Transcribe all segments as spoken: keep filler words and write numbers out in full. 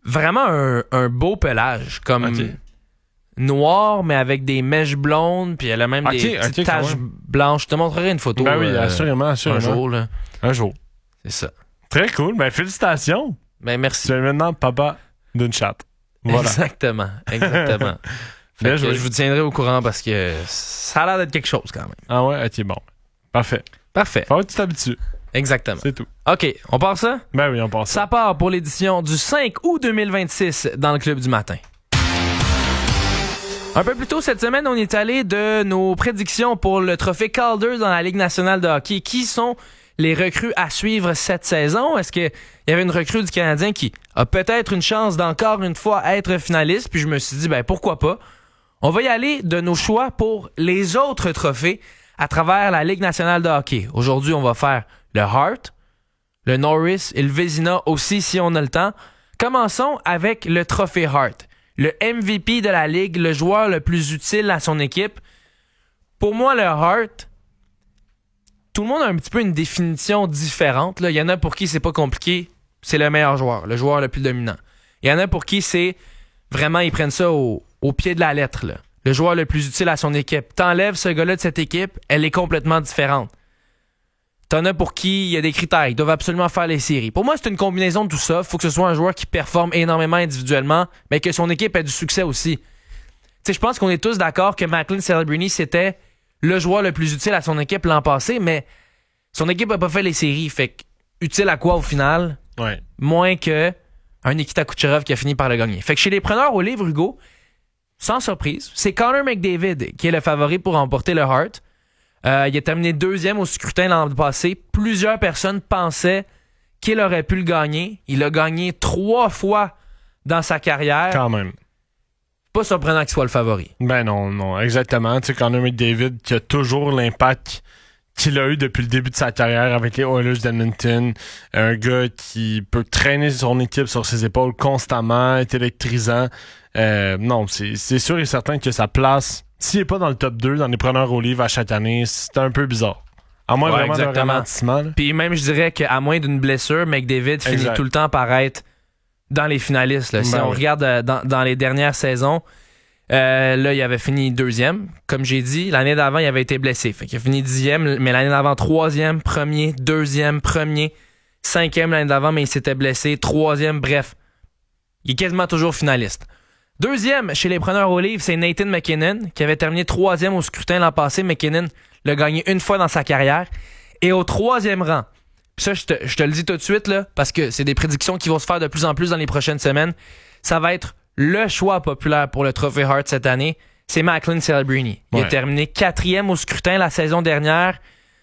vraiment un, un beau pelage, comme okay. noir, mais avec des mèches blondes, puis elle a même okay, des petites okay, taches blanches. Je te montrerai une photo. Ben oui, euh, assurément, assurément. Un jour, là. Un jour. C'est ça. Très cool. Ben, félicitations. Ben, merci. Tu es maintenant papa d'une chatte. Voilà. Exactement. Exactement. Fait que je vous tiendrai au courant parce que ça a l'air d'être quelque chose quand même. Ah ouais? Ok, bon. Parfait. Parfait. Faut que tu t'habitues. Exactement. C'est tout. OK, on part ça? Ben oui, on part ça. Ça part pour l'édition du cinq août deux mille vingt-six dans le Club du matin. Un peu plus tôt cette semaine, on est allé de nos prédictions pour le trophée Calder dans la Ligue nationale de hockey. Qui sont les recrues à suivre cette saison? Est-ce qu'il y avait une recrue du Canadien qui a peut-être une chance d'encore une fois être finaliste? Puis je me suis dit, ben pourquoi pas? On va y aller de nos choix pour les autres trophées à travers la Ligue nationale de hockey. Aujourd'hui, on va faire le Hart, le Norris et le Vezina aussi si on a le temps. Commençons avec le trophée Hart. Le M V P de la Ligue, le joueur le plus utile à son équipe. Pour moi, le Hart, tout le monde a un petit peu une définition différente. Là. Il y en a pour qui c'est pas compliqué, c'est le meilleur joueur, le joueur le plus dominant. Il y en a pour qui c'est vraiment, ils prennent ça au, au pied de la lettre. Là. Le joueur le plus utile à son équipe. T'enlèves ce gars-là de cette équipe, elle est complètement différente. T'en as pour qui il y a des critères, ils doivent absolument faire les séries. Pour moi, c'est une combinaison de tout ça. Il faut que ce soit un joueur qui performe énormément individuellement, mais que son équipe ait du succès aussi. Tu sais, je pense qu'on est tous d'accord que Macklin Celebrini, c'était le joueur le plus utile à son équipe l'an passé, mais son équipe n'a pas fait les séries. Fait que, utile à quoi au final? Ouais. Moins que un Nikita Kucherov qui a fini par le gagner. Fait que chez les preneurs au livre, Hugo, sans surprise, c'est Connor McDavid qui est le favori pour remporter le Hart. Euh, il a terminé deuxième au scrutin l'an passé. Plusieurs personnes pensaient qu'il aurait pu le gagner. Il a gagné trois fois dans sa carrière. Quand même. Pas surprenant qu'il soit le favori. Ben non, non, exactement. Tu sais, Connor McDavid qui a toujours l'impact qu'il a eu depuis le début de sa carrière avec les Oilers d'Edmonton. Un gars qui peut traîner son équipe sur ses épaules constamment, est électrisant. Euh, non, c'est, c'est sûr et certain que sa place, s'il n'est pas dans le top deux, dans les preneurs au livre à chaque année, c'est un peu bizarre. À moins ouais, vraiment exactement. d'un ralentissement. Là. Puis même, je dirais qu'à moins d'une blessure, McDavid finit exact. tout le temps par être dans les finalistes. Là. Si ben on oui. regarde euh, dans, dans les dernières saisons, euh, là, il avait fini deuxième. Comme j'ai dit, l'année d'avant, il avait été blessé. Fait qu'il a fini dixième, mais l'année d'avant, troisième, premier, deuxième, premier, cinquième l'année d'avant, mais il s'était blessé. Troisième, bref. Il est quasiment toujours finaliste. Deuxième, chez les preneurs au livre, c'est Nathan McKinnon, qui avait terminé troisième au scrutin l'an passé. McKinnon l'a gagné une fois dans sa carrière. Et au troisième rang, pis ça, je te, je te le dis tout de suite, là, parce que c'est des prédictions qui vont se faire de plus en plus dans les prochaines semaines, ça va être le choix populaire pour le Trophée Hart cette année, c'est Macklin Celebrini. Il ouais. a terminé quatrième au scrutin la saison dernière.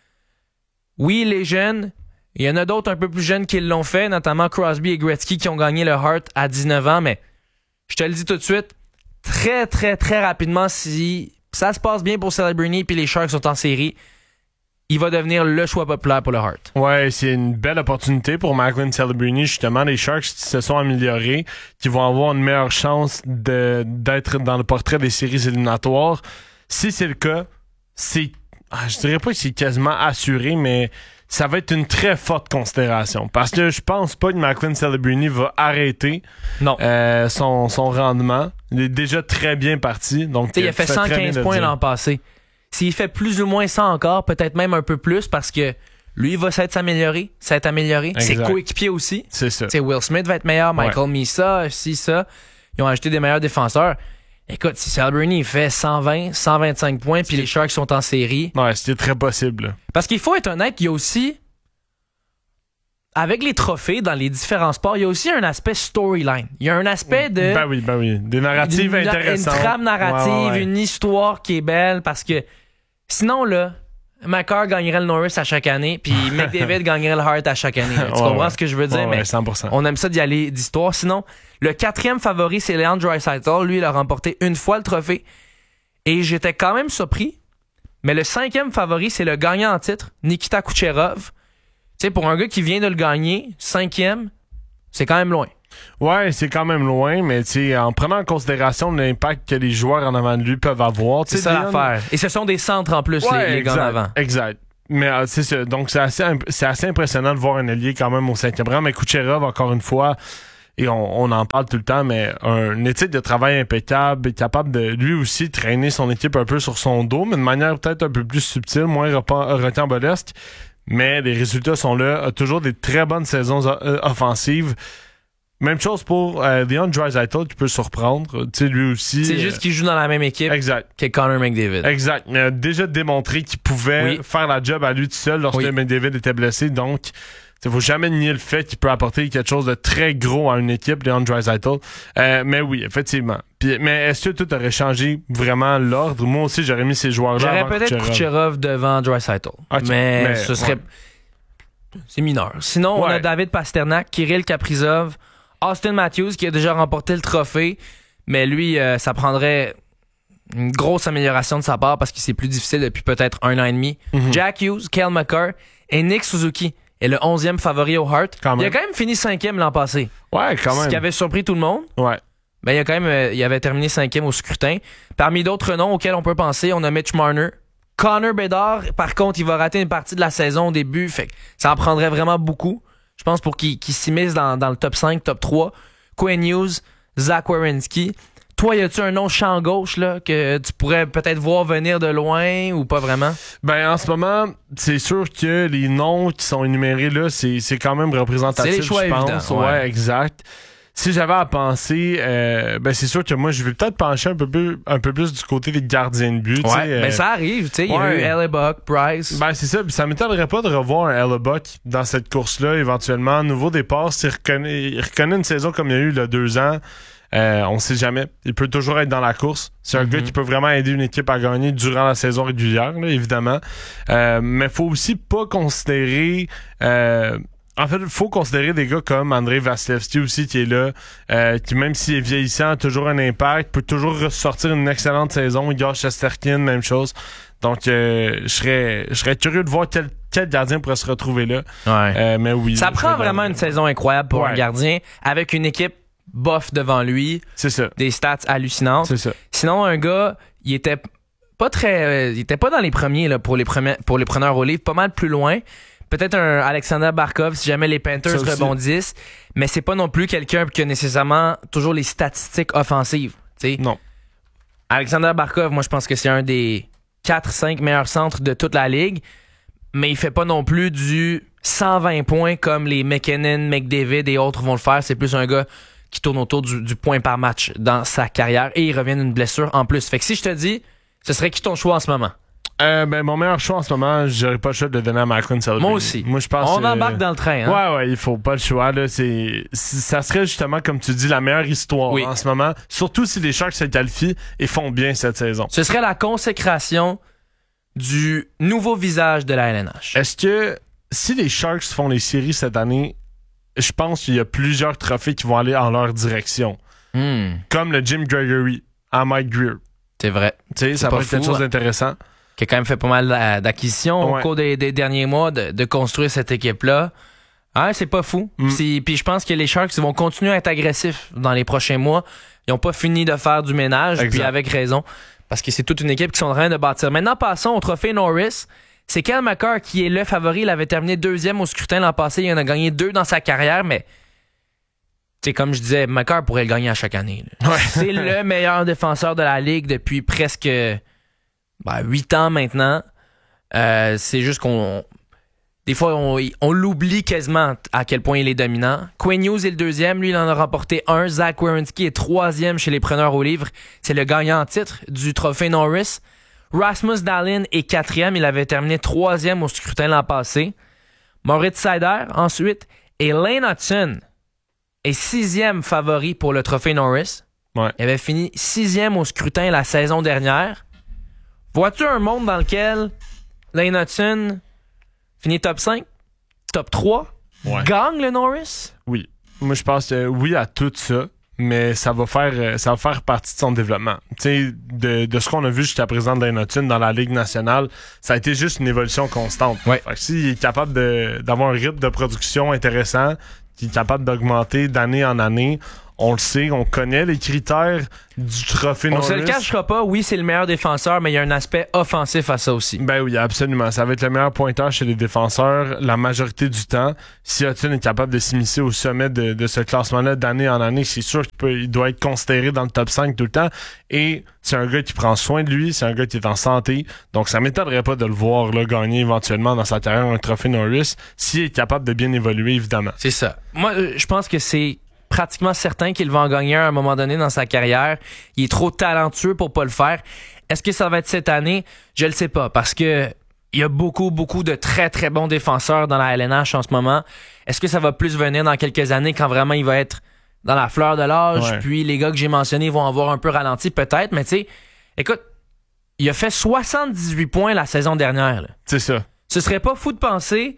Oui, les jeunes, il y en a d'autres un peu plus jeunes qui l'ont fait, notamment Crosby et Gretzky qui ont gagné le Hart à dix-neuf ans, mais je te le dis tout de suite, très, très, très rapidement, si ça se passe bien pour Celebrini puis les Sharks sont en série, il va devenir le choix populaire pour le Hart. Ouais, c'est une belle opportunité pour Macklin Celebrini. Justement, les Sharks qui se sont améliorés, qui vont avoir une meilleure chance de, d'être dans le portrait des séries éliminatoires. Si c'est le cas, c'est, je dirais pas que c'est quasiment assuré, mais ça va être une très forte considération. Parce que je pense pas que Macklin Celebrini va arrêter non. Euh, son, son rendement. Il est déjà très bien parti. Donc, il a fait cent quinze points l'an passé. S'il fait plus ou moins ça encore, peut-être même un peu plus, parce que lui, il va s'être amélioré, s'être amélioré. Exact. Ses coéquipiers aussi. C'est ça. T'sais, Will Smith va être meilleur, Michael ouais. Misa, si ça. Ils ont ajouté des meilleurs défenseurs. Écoute, si Celebrini il fait cent vingt, cent vingt-cinq points, puis les Sharks sont en série. Ouais, c'était très possible. Là. Parce qu'il faut être honnête, il y a aussi, avec les trophées dans les différents sports, il y a aussi un aspect storyline. Il y a un aspect de... Ben oui, ben oui. Des narratives une, intéressantes. Une trame narrative, ouais, ouais, ouais. Une histoire qui est belle, parce que sinon, là, McCarr gagnerait le Norris à chaque année, puis McDavid gagnerait le Hart à chaque année. Tu ouais, comprends ouais. ce que je veux dire? Ouais, mais ouais, cent pour cent. On aime ça d'y aller d'histoire. Sinon, le quatrième favori, c'est Leon Draisaitl. Lui, il a remporté une fois le trophée. Et j'étais quand même surpris. Mais le cinquième favori, c'est le gagnant en titre, Nikita Kucherov. Tu sais, pour un gars qui vient de le gagner, cinquième, c'est quand même loin. Ouais, c'est quand même loin, mais tu sais, en prenant en considération l'impact que les joueurs en avant de lui peuvent avoir. C'est ça l'affaire. Et ce sont des centres en plus, ouais, les, les exact, gars en avant. Exact. Mais euh, c'est ça. Donc, c'est assez, imp- c'est assez impressionnant de voir un allié quand même au cinquième rang. Mais Kucherov, encore une fois, et on, on en parle tout le temps, mais un éthique de travail impeccable, est capable de lui aussi traîner son équipe un peu sur son dos, mais de manière peut-être un peu plus subtile, moins rocambolesque. Mais les résultats sont là. A toujours des très bonnes saisons euh, offensives. Même chose pour euh, Leon Draisaitl qui peut surprendre. Tu sais, lui aussi. C'est euh, juste qu'il joue dans la même équipe exact. que Connor McDavid. Exact. Il a déjà démontré qu'il pouvait oui. faire la job à lui tout seul lorsque oui. McDavid était blessé. Donc, il ne faut jamais nier le fait qu'il peut apporter quelque chose de très gros à une équipe, Leon Draisaitl. Euh, mais oui, effectivement. Puis, mais est-ce que tu aurais changé vraiment l'ordre? Moi aussi, j'aurais mis ces joueurs-là. J'aurais avant peut-être Kucherov. Kucherov devant Draisaitl. Okay. Mais, mais ce serait. Ouais. C'est mineur. Sinon, ouais. on a David Pastrnak, Kirill Kaprizov, Austin Matthews qui a déjà remporté le trophée. Mais lui, euh, ça prendrait une grosse amélioration de sa part parce que c'est plus difficile depuis peut-être un an et demi. Mm-hmm. Jack Hughes, Cale Makar et Nick Suzuki. Et le onzième favori au Hart. Il a quand même fini cinquième l'an passé. Ouais, quand même. Ce qui avait surpris tout le monde. Ouais. Ben, il a quand même, euh, il avait terminé cinquième au scrutin. Parmi d'autres noms auxquels on peut penser, on a Mitch Marner. Connor Bedard, par contre, il va rater une partie de la saison au début. Fait que ça en prendrait vraiment beaucoup. Je pense pour qu'il, qu'il s'immisce dans, dans le top cinq, top trois. Quinn Hughes, Zach Werenski. Toi, y a-tu un nom champ gauche là, que tu pourrais peut-être voir venir de loin ou pas vraiment? Ben, en ce moment, c'est sûr que les noms qui sont énumérés là, c'est, c'est quand même représentatif, c'est les choix je pense. Évidents, ouais. ouais, exact. Si j'avais à penser, euh, ben c'est sûr que moi, je vais peut-être pencher un peu plus, un peu plus du côté des gardiens de but. Ouais, euh, ben ça arrive, tu sais. Il y a eu Hellebuck, Price. Ben c'est ça, puis ça m'étonnerait pas de revoir un Hellebuck dans cette course-là, éventuellement. Nouveau départ, s'il reconnaît, il reconnaît une saison comme il y a eu il y a deux ans. Euh, on sait jamais. Il peut toujours être dans la course. C'est un mm-hmm. gars qui peut vraiment aider une équipe à gagner durant la saison régulière, là, évidemment. Euh, mais faut aussi pas considérer... Euh, en fait, il faut considérer des gars comme Andrei Vasilevskiy aussi qui est là, euh, qui même s'il est vieillissant, a toujours un impact, peut toujours ressortir une excellente saison. Igor Shesterkin, même chose. Donc, euh, je serais je serais curieux de voir quel, quel gardien pourrait se retrouver là. Ouais. Euh, mais oui. Ça prend vraiment une saison incroyable pour ouais. un gardien avec une équipe bof devant lui. C'est ça. Des stats hallucinantes. C'est ça. Sinon, un gars, il était pas très, euh, il était pas dans les premiers là, pour les premiers, pour les preneurs au livre, pas mal plus loin. Peut-être un Alexander Barkov si jamais les Panthers rebondissent, mais c'est pas non plus quelqu'un qui a nécessairement toujours les statistiques offensives. T'sais. Non. Alexander Barkov, moi je pense que c'est un des quatre cinq meilleurs centres de toute la ligue, mais il fait pas non plus du cent vingt points comme les McKinnon, McDavid et autres vont le faire. C'est plus un gars qui tourne autour du, du point par match dans sa carrière et il revient d'une blessure en plus. Fait que si je te dis, ce serait qui ton choix en ce moment? Euh, ben, mon meilleur choix en ce moment, j'aurais pas le choix de le donner à Macklin Selby. Moi aussi. Moi, je pense. On embarque euh... dans le train, hein? Ouais, ouais, il faut pas le choix, là. C'est, ça serait justement, comme tu dis, la meilleure histoire oui. en ce moment. Surtout si les Sharks se qualifient et font bien cette saison. Ce serait la consécration du nouveau visage de la L N H. Est-ce que, si les Sharks font les séries cette année, je pense qu'il y a plusieurs trophées qui vont aller en leur direction. Mm. Comme le Jim Gregory à Mike Greer. C'est vrai. Tu sais, ça va être quelque chose d'intéressant. Qui a quand même fait pas mal d'acquisitions ouais. au cours des, des derniers mois de, de construire cette équipe-là. Ah, c'est pas fou. Mm. Puis je pense que les Sharks vont continuer à être agressifs dans les prochains mois. Ils n'ont pas fini de faire du ménage, exact. Puis avec raison. Parce que c'est toute une équipe qui sont en train de bâtir. Maintenant, passons au trophée Norris. C'est Cale Makar qui est le favori. Il avait terminé deuxième au scrutin l'an passé. Il en a gagné deux dans sa carrière, mais... C'est comme je disais, Makar pourrait le gagner à chaque année. Ouais. C'est le meilleur défenseur de la Ligue depuis presque ben, huit ans maintenant. Euh, c'est juste qu'on... Des fois, on, on l'oublie quasiment à quel point il est dominant. Quinn Hughes est le deuxième. Lui, il en a remporté un. Zach Werenski est troisième chez les preneurs au livre. C'est le gagnant en titre du trophée Norris. Rasmus Dahlin est quatrième. Il avait terminé troisième au scrutin l'an passé. Moritz Seider, ensuite. Et Lane Hutson est sixième favori pour le trophée Norris. Ouais. Il avait fini sixième au scrutin la saison dernière. Vois-tu un monde dans lequel Lane Hutson finit top cinq, top trois, ouais. gagne le Norris? Oui. Moi, je pense que oui à tout ça, mais ça va faire ça va faire partie de son développement. Tu sais, de, de ce qu'on a vu jusqu'à présent de Lane Hutson dans la Ligue nationale, ça a été juste une évolution constante. Ouais. Fait que s'il est capable de, d'avoir un rythme de production intéressant, qui est capable d'augmenter d'année en année, On le sait, on connaît les critères du trophée On Norris. se le cachera pas, oui, c'est le meilleur défenseur, mais il y a un aspect offensif à ça aussi. Ben oui, absolument. Ça va être le meilleur pointeur chez les défenseurs la majorité du temps. Si Hudson est capable de s'immiscer au sommet de, de ce classement-là d'année en année, c'est sûr qu'il peut, il doit être considéré dans le top cinq tout le temps. Et c'est un gars qui prend soin de lui, c'est un gars qui est en santé. Donc ça m'étonnerait pas de le voir là, gagner éventuellement dans sa carrière un trophée Norris s'il est capable de bien évoluer, évidemment. C'est ça. Moi, je pense que c'est pratiquement certain qu'il va en gagner un à un moment donné dans sa carrière. Il est trop talentueux pour pas le faire. Est-ce que ça va être cette année? Je le sais pas, parce que il y a beaucoup, beaucoup de très, très bons défenseurs dans la L N H en ce moment. Est-ce que ça va plus venir dans quelques années quand vraiment il va être dans la fleur de l'âge, ouais. puis les gars que j'ai mentionnés vont avoir un peu ralenti peut-être, mais tu sais, écoute, il a fait soixante-dix-huit points la saison dernière. Là. C'est ça. Ce serait pas fou de penser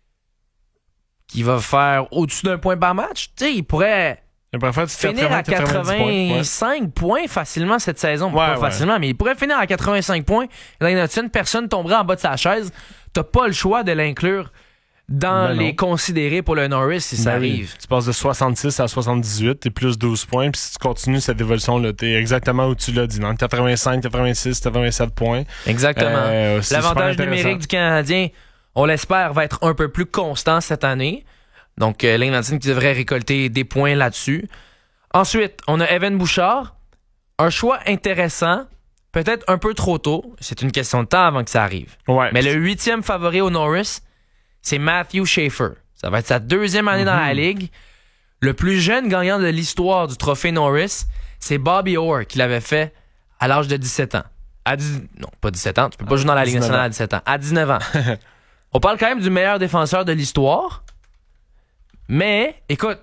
qu'il va faire au-dessus d'un point par match. Tu sais, il pourrait Il pourrait faire finir à quatre-vingt-cinq points, points facilement cette saison. Ouais, pas ouais. facilement, mais il pourrait finir à quatre-vingt-cinq points. Lane Hudson, personne tomberait en bas de sa chaise. T'as pas le choix de l'inclure dans ben les considérés pour le Norris si ça ben arrive. Oui. Tu passes de soixante-six à soixante-dix-huit, t'es plus douze points, puis si tu continues cette évolution-là, t'es exactement où tu l'as dit, dans le quatre-vingt-cinq, quatre-vingt-six, quatre-vingt-sept points. Exactement. Euh, L'avantage numérique du Canadien, on l'espère, va être un peu plus constant cette année. Donc, euh, Lane Hudson qui devrait récolter des points là-dessus. Ensuite, on a Evan Bouchard. Un choix intéressant, peut-être un peu trop tôt. C'est une question de temps avant que ça arrive. Ouais. Mais le huitième favori au Norris, c'est Matthew Schaefer. Ça va être sa deuxième année mm-hmm. dans la Ligue. Le plus jeune gagnant de l'histoire du trophée Norris, c'est Bobby Orr qui l'avait fait à l'âge de dix-sept ans. À dix... Non, pas dix-sept ans. Tu peux pas jouer dans la Ligue nationale à dix-sept ans. À dix-neuf ans. On parle quand même du meilleur défenseur de l'histoire. Mais, écoute,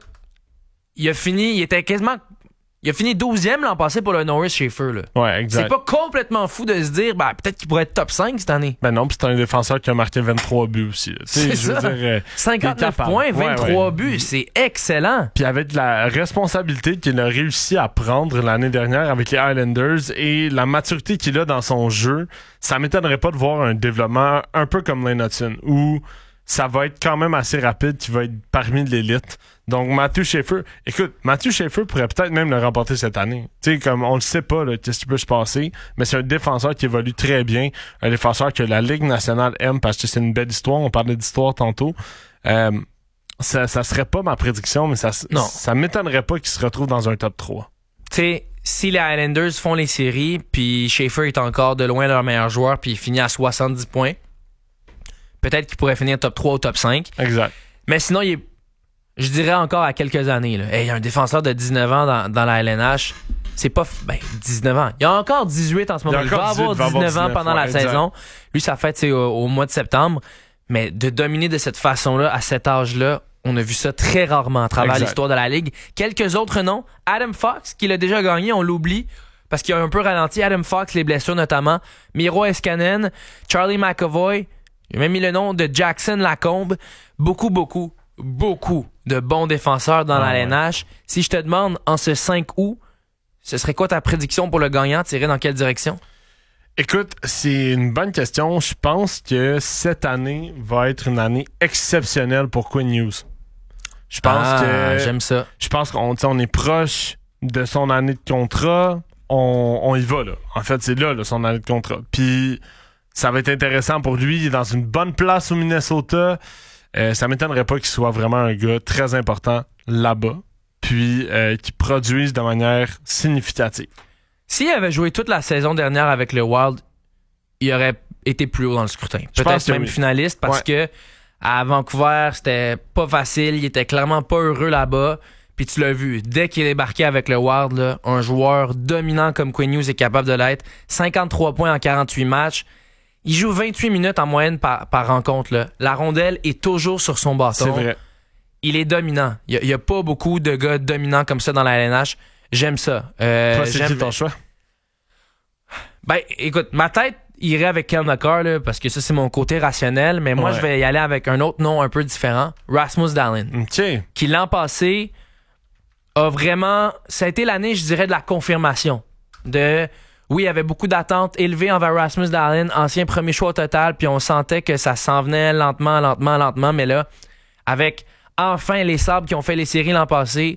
il a fini, il était quasiment... Il a fini douzième l'an passé pour le Norris Schaefer. Là. Ouais, exact. C'est pas complètement fou de se dire, ben, peut-être qu'il pourrait être top cinq cette année. Ben non, puis c'est un défenseur qui a marqué vingt-trois buts aussi. C'est je ça. Veux dire, euh, cinquante-neuf points, vingt-trois ouais, ouais. buts, c'est excellent. Puis avec la responsabilité qu'il a réussi à prendre l'année dernière avec les Islanders et la maturité qu'il a dans son jeu, ça m'étonnerait pas de voir un développement un peu comme Lane Hudson, où ça va être quand même assez rapide, qui va être parmi l'élite. Donc, Matthew Schaefer, écoute, Matthew Schaefer pourrait peut-être même le remporter cette année. Tu sais, comme on le sait pas, là, qu'est-ce qui peut se passer, mais c'est un défenseur qui évolue très bien, un défenseur que la Ligue nationale aime parce que c'est une belle histoire. On parlait d'histoire tantôt. Euh, ça, ça serait pas ma prédiction, mais ça, non. ça m'étonnerait pas qu'il se retrouve dans un top trois. Tu sais, si les Islanders font les séries, puis Schaefer est encore de loin leur meilleur joueur, puis il finit à soixante-dix points, peut-être qu'il pourrait finir top trois ou top cinq. Exact. Mais sinon, il est, je dirais encore à quelques années. Là. Hey, il y a un défenseur de dix-neuf ans dans, dans la L N H. C'est pas... Ben, dix-neuf ans. Il y a encore dix-huit en ce moment. Il, il va avoir dix-neuf ans pendant ouais, la exact. saison. Lui, sa fête, c'est au, au mois de septembre. Mais de dominer de cette façon-là, à cet âge-là, on a vu ça très rarement à travers exact. L'histoire de la Ligue. Quelques autres noms. Adam Fox, qui l'a déjà gagné, on l'oublie. Parce qu'il a un peu ralenti. Adam Fox, les blessures notamment. Miro Heiskanen, Charlie McAvoy... J'ai même mis le nom de Jackson Lacombe. Beaucoup, beaucoup, beaucoup de bons défenseurs dans ah, la L N H. Ouais. Si je te demande, en ce cinq août, ce serait quoi ta prédiction pour le gagnant? Tirer dans quelle direction? Écoute, c'est une bonne question. Je pense que cette année va être une année exceptionnelle pour Quinn Hughes. Je pense ah, que... j'aime ça. Je pense qu'on on est proche de son année de contrat. On, on y va, là. En fait, c'est là, là, son année de contrat. Puis... Ça va être intéressant pour lui. Il est dans une bonne place au Minnesota. Euh, ça m'étonnerait pas qu'il soit vraiment un gars très important là-bas. Puis euh, qu'il produise de manière significative. S'il avait joué toute la saison dernière avec le Wild, il aurait été plus haut dans le scrutin. Peut-être même oui. finaliste parce ouais. que à Vancouver, c'était pas facile. Il était clairement pas heureux là-bas. Puis tu l'as vu, dès qu'il est débarqué avec le Wild, là, un joueur dominant comme Quinn Hughes est capable de l'être. cinquante-trois points en quarante-huit matchs. Il joue vingt-huit minutes en moyenne par, par rencontre. Là. La rondelle est toujours sur son bâton. C'est vrai. Il est dominant. Il n'y a, a pas beaucoup de gars dominants comme ça dans la L N H. J'aime ça. Euh, Toi, c'est j'aime... qui ton choix? Ben, écoute, ma tête irait avec Cale Makar, là, parce que ça, c'est mon côté rationnel. Mais moi, ouais. je vais y aller avec un autre nom un peu différent. Rasmus Dahlin. OK. Qui, l'an passé, a vraiment... Ça a été l'année, je dirais, de la confirmation. De... Oui, il y avait beaucoup d'attentes élevées envers Rasmus Dahlin, ancien premier choix au total, puis on sentait que ça s'en venait lentement, lentement, lentement, mais là, avec enfin les Sabres qui ont fait les séries l'an passé,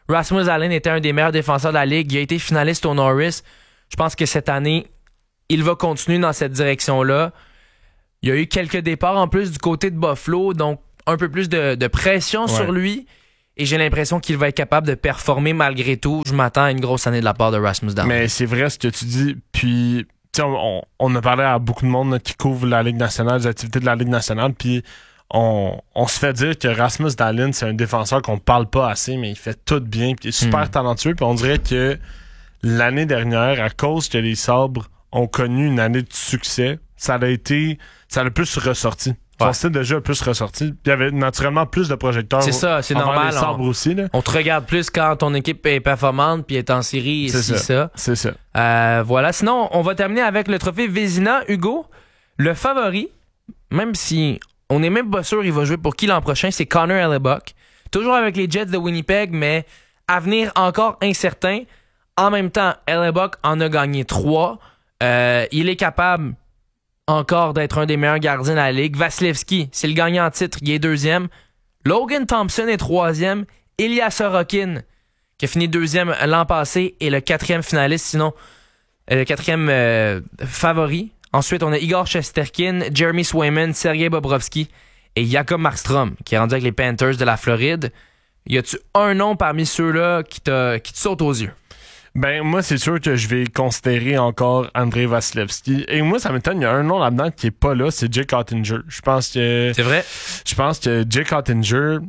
Rasmus Allen était un des meilleurs défenseurs de la Ligue. Il a été finaliste au Norris. Je pense que cette année, il va continuer dans cette direction-là. Il y a eu quelques départs en plus du côté de Buffalo, donc un peu plus de, de pression ouais. sur lui. Et j'ai l'impression qu'il va être capable de performer malgré tout. Je m'attends à une grosse année de la part de Rasmus Dahlin. Mais c'est vrai ce que tu dis. Puis, tu sais, on, on a parlé à beaucoup de monde là, qui couvre la Ligue nationale, les activités de la Ligue nationale. Puis, on, on se fait dire que Rasmus Dahlin, c'est un défenseur qu'on parle pas assez, mais il fait tout bien. Puis, il est super mm. talentueux. Puis, on dirait que l'année dernière, à cause que les Sabres ont connu une année de succès, ça a été, ça a le plus ressorti. Son ouais. style de jeu a plus ressorti. Il y avait naturellement plus de projecteurs. C'est ça, c'est normal. Les Sabres on, aussi, là. On te regarde plus quand ton équipe est performante puis est en série. C'est ça. ça. C'est ça. Euh, voilà. Sinon, on va terminer avec le trophée Vezina. Hugo, le favori, même si on n'est même pas sûr il va jouer pour qui l'an prochain, c'est Connor Hellebuyck. Toujours avec les Jets de Winnipeg, mais avenir encore incertain. En même temps, Hellebuyck en a gagné trois. Euh, il est capable encore d'être un des meilleurs gardiens de la Ligue. Vasilevski, c'est le gagnant en titre, il est deuxième. Logan Thompson est troisième. Ilya Sorokin, qui a fini deuxième l'an passé, est le quatrième finaliste, sinon le quatrième euh, favori. Ensuite, on a Igor Shesterkin, Jeremy Swayman, Sergei Bobrovsky et Jakob Markstrom, qui est rendu avec les Panthers de la Floride. Y a-tu un nom parmi ceux-là qui, t'a, qui te saute aux yeux? Ben, moi, c'est sûr que je vais considérer encore Andrei Vasilevski. Et moi, ça m'étonne, il y a un nom là-dedans qui est pas là, c'est Jake Oettinger. Je pense que... C'est vrai? Je pense que Jake Oettinger,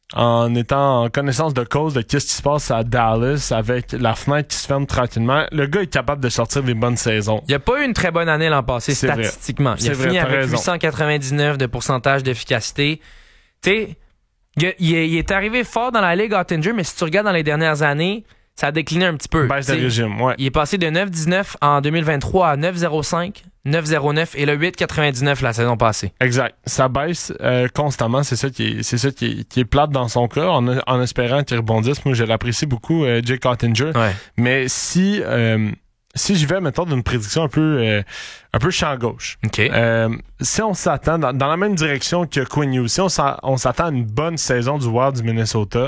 en étant en connaissance de cause de qu'est-ce qui se passe à Dallas avec la fenêtre qui se ferme tranquillement, le gars est capable de sortir des bonnes saisons. Il a pas eu une très bonne année l'an passé, c'est statistiquement. Vrai. Il a c'est fini vrai, avec raison. huit cent quatre-vingt-dix-neuf de pourcentage d'efficacité. Tu sais, il, il, il est arrivé fort dans la Ligue Oettinger, mais si tu regardes dans les dernières années, ça a décliné un petit peu. Baisse de régime, ouais. Il est passé de neuf virgule dix-neuf en deux mille vingt-trois à neuf virgule zéro cinq, neuf virgule zéro neuf et le huit virgule quatre-vingt-dix-neuf la saison passée. Exact. Ça baisse euh, constamment. C'est ça qui est, c'est ça qui est, qui est plate dans son cas, en, en espérant qu'il rebondisse. Moi, je l'apprécie beaucoup, euh, Jake Oettinger. Ouais. Mais si euh, si je vais, mettons, d'une prédiction un peu euh, un peu champ gauche. Okay. Euh, si on s'attend dans, dans la même direction que Quinn Hughes, si on, on s'attend à une bonne saison du Wild du Minnesota,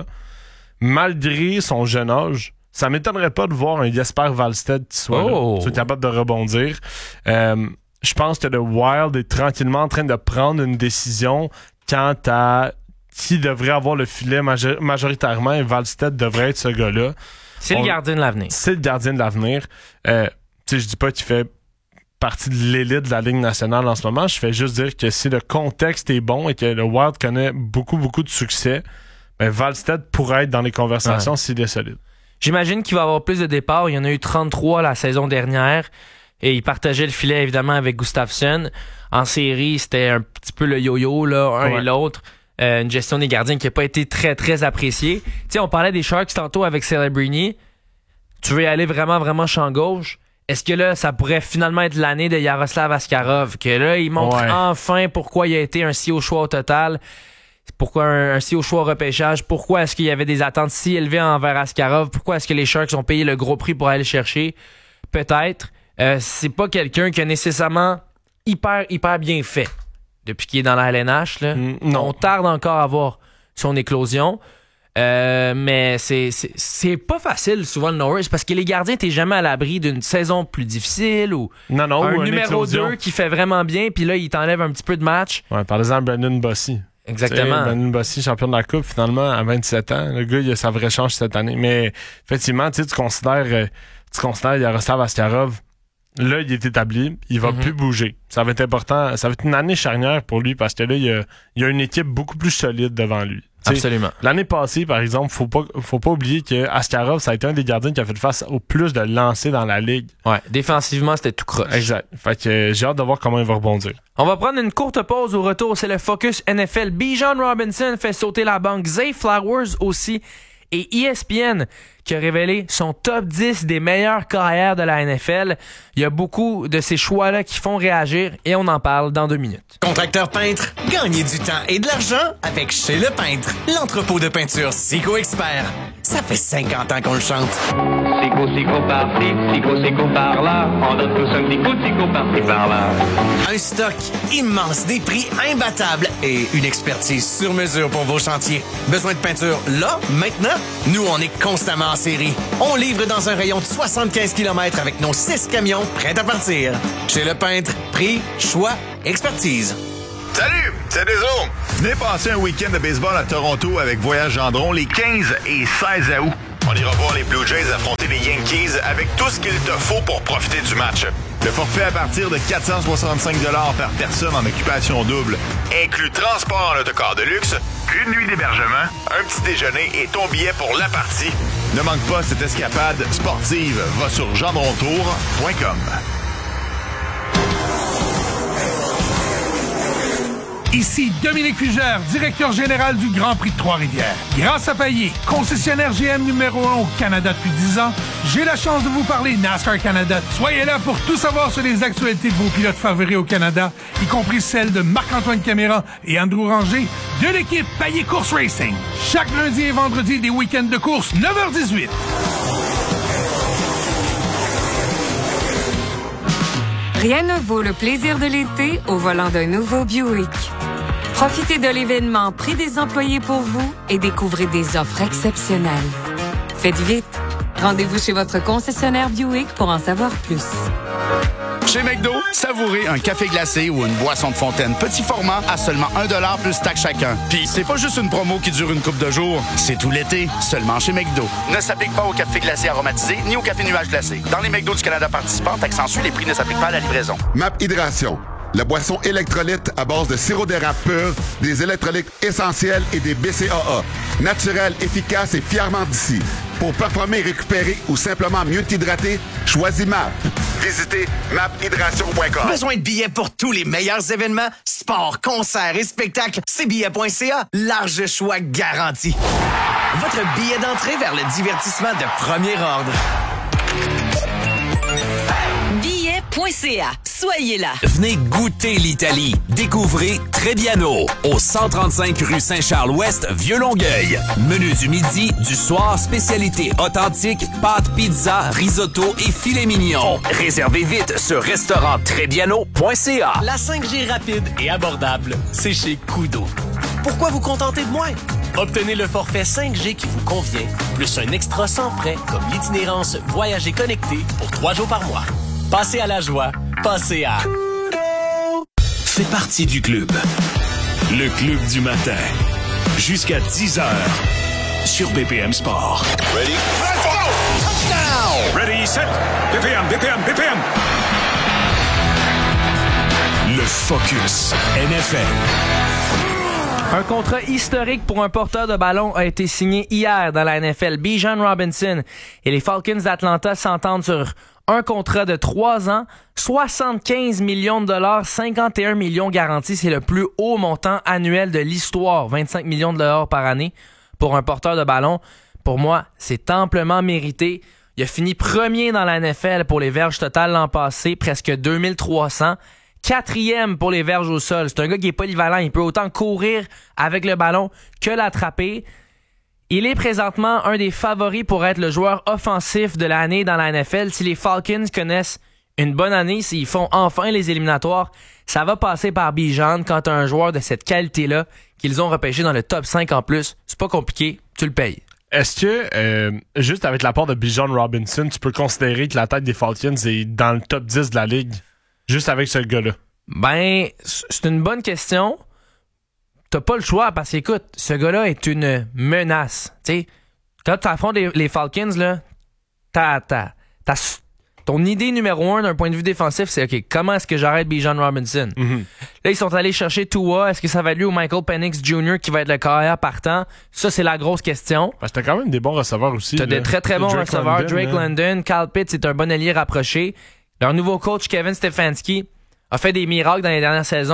malgré son jeune âge, ça m'étonnerait pas de voir un Jesper Wallstedt qui soit, oh. là, soit capable de rebondir. Euh, je pense que le Wild est tranquillement en train de prendre une décision quant à qui devrait avoir le filet major- majoritairement et Wallstedt devrait être ce gars-là. C'est On, le gardien de l'avenir. C'est le gardien de l'avenir. Euh, tu sais, je dis pas qu'il fait partie de l'élite de la Ligue nationale en ce moment. Je fais juste dire que si le contexte est bon et que le Wild connaît beaucoup, beaucoup de succès, ben Wallstedt pourrait être dans les conversations ouais. s'il est solide. J'imagine qu'il va y avoir plus de départs. Il y en a eu trente-trois la saison dernière. Et il partageait le filet, évidemment, avec Gustafsson. En série, c'était un petit peu le yo-yo, là, un ouais. et l'autre. Euh, une gestion des gardiens qui n'a pas été très, très appréciée. Tu sais, on parlait des Sharks tantôt avec Celebrini. Tu veux y aller vraiment, vraiment champ gauche. Est-ce que là, ça pourrait finalement être l'année de Yaroslav Askarov? Que là, il montre ouais. enfin pourquoi il a été un si haut choix au total. Pourquoi un, un si haut choix au repêchage? Pourquoi est-ce qu'il y avait des attentes si élevées envers Askarov? Pourquoi est-ce que les Sharks ont payé le gros prix pour aller le chercher? Peut-être. Euh, c'est pas quelqu'un qui a nécessairement hyper, hyper bien fait depuis qu'il est dans la L N H. Là. Mm, non. On tarde encore à voir son éclosion. Euh, mais c'est, c'est, c'est pas facile souvent le Norris parce que les gardiens, t'es jamais à l'abri d'une saison plus difficile ou non, non, un ou numéro deux qui fait vraiment bien puis là, il t'enlève un petit peu de match. Ouais, par exemple, Brandon Bossy. Exactement. Brandon Bossy, champion de la Coupe, finalement, à vingt-sept ans. Le gars, il a sa vraie chance cette année. Mais effectivement, tu considères, euh, tu considères Yaroslav Askarov. Là, il est établi, il va mm-hmm. plus bouger. Ça va être important, ça va être une année charnière pour lui parce que là, il y a, il y a une équipe beaucoup plus solide devant lui. T'sais, absolument. L'année passée, par exemple, faut pas, faut pas oublier que Askarov, ça a été un des gardiens qui a fait face au plus de lancers dans la ligue. Ouais, défensivement, c'était tout croche. Exact. Fait que euh, j'ai hâte de voir comment il va rebondir. On va prendre une courte pause. Au retour, c'est le Focus N F L. Bijan Robinson fait sauter la banque. Zay Flowers aussi. Et E S P N qui a révélé son top dix des meilleures carrières de la N F L. Il y a beaucoup de ces choix-là qui font réagir et on en parle dans deux minutes. Contracteur peintre, gagnez du temps et de l'argent avec Chez Le Peintre, l'entrepôt de peinture Sico Expert. Ça fait cinquante ans qu'on le chante. Sico, Sico par-ci, Sico, Sico par-là. On donne tous un petit coup de Sico par-ci, par-là. Un stock immense, des prix imbattables et une expertise sur mesure pour vos chantiers. Besoin de peinture là, maintenant? Nous, on est constamment en série. On livre dans un rayon de soixante-quinze kilomètres avec nos six camions prêts à partir. Chez Le Peintre, prix, choix, expertise. Salut, c'est Deso. Venez passer un week-end de baseball à Toronto avec Voyage Gendron les quinze et seize août. On ira voir les Blue Jays affronter les Yankees avec tout ce qu'il te faut pour profiter du match. Le forfait à partir de quatre cent soixante-cinq dollars par personne en occupation double inclut transport en autocar de luxe, une nuit d'hébergement, un petit déjeuner et ton billet pour la partie. Ne manque pas cette escapade sportive. Va sur gendrontour point com. Ici Dominique Fugère, directeur général du Grand Prix de Trois-Rivières. Grâce à Payet, concessionnaire G M numéro un au Canada depuis dix ans, j'ai la chance de vous parler NASCAR Canada. Soyez là pour tout savoir sur les actualités de vos pilotes favoris au Canada, y compris celles de Marc-Antoine Caméra et Andrew Ranger de l'équipe Payet Course Racing. Chaque lundi et vendredi, des week-ends de course, neuf heures dix-huit. Rien ne vaut le plaisir de l'été au volant d'un nouveau Buick. Profitez de l'événement Prix des employés pour vous et découvrez des offres exceptionnelles. Faites vite. Rendez-vous chez votre concessionnaire Buick pour en savoir plus. Chez McDo, savourez un café glacé ou une boisson de fontaine petit format à seulement un dollar plus taxe chacun. Puis c'est pas juste une promo qui dure une couple de jours, c'est tout l'été, seulement chez McDo. Ne s'applique pas au café glacé aromatisé ni au café nuage glacé. Dans les McDo du Canada participants, accentue, les prix ne s'appliquent pas à la livraison. Map Hydration, la boisson électrolyte à base de sirop d'érable pur, des électrolytes essentiels et des B C A A. Naturel, efficace et fièrement d'ici. Pour performer, récupérer ou simplement mieux t'hydrater, choisis M A P. Visitez map hydration point com. Besoin de billets pour tous les meilleurs événements, sports, concerts et spectacles? C billets point c a. Large choix garanti. Votre billet d'entrée vers le divertissement de premier ordre. billets point c a. Soyez là. Venez goûter l'Italie. Découvrez Trebbiano au cent trente-cinq rue Saint-Charles-Ouest, Vieux-Longueuil. Menu du midi, du soir, spécialité authentique, pâtes, pizza, risotto et filet mignon. Réservez vite sur restaurant trebbiano point c a. La cinq G rapide et abordable, c'est chez Kudo. Pourquoi vous contenter de moins? Obtenez le forfait cinq G qui vous convient, plus un extra sans frais comme l'itinérance Voyager connecté pour trois jours par mois. Passez à la joie, passez à Fais partie du club. Le club du matin. Jusqu'à dix heures. Sur B P M Sport. Ready? Let's go! Touchdown! Ready, set. B P M, B P M, B P M. Le Focus N F L. Un contrat historique pour un porteur de ballon a été signé hier dans la N F L. Bijan Robinson et les Falcons d'Atlanta s'entendent sur un contrat de trois ans, soixante-quinze millions de dollars, cinquante et un millions garantis. C'est le plus haut montant annuel de l'histoire, vingt-cinq millions de dollars par année pour un porteur de ballon. Pour moi, c'est amplement mérité. Il a fini premier dans la N F L pour les verges totales l'an passé, presque deux mille trois cents. Quatrième pour les verges au sol. C'est un gars qui est polyvalent. Il peut autant courir avec le ballon que l'attraper. Il est présentement un des favoris pour être le joueur offensif de l'année dans la N F L. Si les Falcons connaissent une bonne année, s'ils font enfin les éliminatoires, ça va passer par Bijan quand tu as un joueur de cette qualité-là qu'ils ont repêché dans le top cinq en plus. C'est pas compliqué, tu le payes. Est-ce que, euh, juste avec l'apport de Bijan Robinson, tu peux considérer que la tête des Falcons est dans le top dix de la ligue, juste avec ce gars-là? Ben, c'est une bonne question. T'as pas le choix parce qu'écoute, ce gars-là est une menace. T'sais, quand tu affrontes les, les Falcons, là, t'as, t'as, t'as, ton idée numéro un d'un point de vue défensif, c'est OK, comment est-ce que j'arrête Bijan Robinson? Mm-hmm. Là, ils sont allés chercher Tua. Est-ce que ça va être lui ou Michael Penix Junior qui va être le carrière partant? Ça, c'est la grosse question. Parce que t'as quand même des bons receveurs aussi. T'as là. de très très bons Drake receveurs. London, Drake là. London, Kyle Pitts, c'est un bon allié rapproché. Leur nouveau coach, Kevin Stefanski, a fait des miracles dans les dernières saisons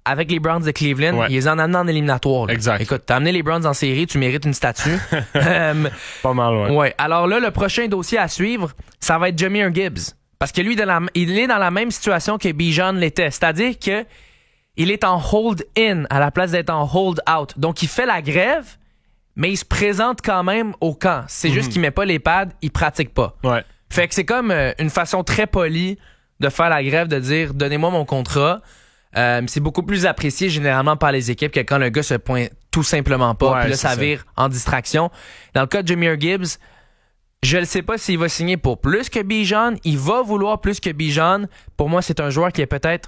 avec les Browns de Cleveland, ouais. ils les ont amenés en éliminatoire. Là. Exact. Écoute, t'as amené les Browns en série, tu mérites une statue. euh, Pas mal, ouais. ouais. Alors là, le prochain dossier à suivre, ça va être Jahmyr Gibbs. Parce que lui, de la, il est dans la même situation que Bijan l'était. C'est-à-dire que il est en hold-in à la place d'être en hold-out. Donc, il fait la grève, mais il se présente quand même au camp. C'est mm-hmm. juste qu'il met pas les pads, il pratique pas. Ouais. Fait que c'est comme euh, une façon très polie de faire la grève, de dire « Donnez-moi mon contrat euh, ». C'est beaucoup plus apprécié généralement par les équipes que quand le gars se pointe tout simplement pas. Ouais, puis là, ça, ça vire en distraction. Dans le cas de Jahmyr Gibbs, je ne sais pas s'il va signer pour plus que Bijan. Il va vouloir plus que Bijan. Pour moi, c'est un joueur qui est peut-être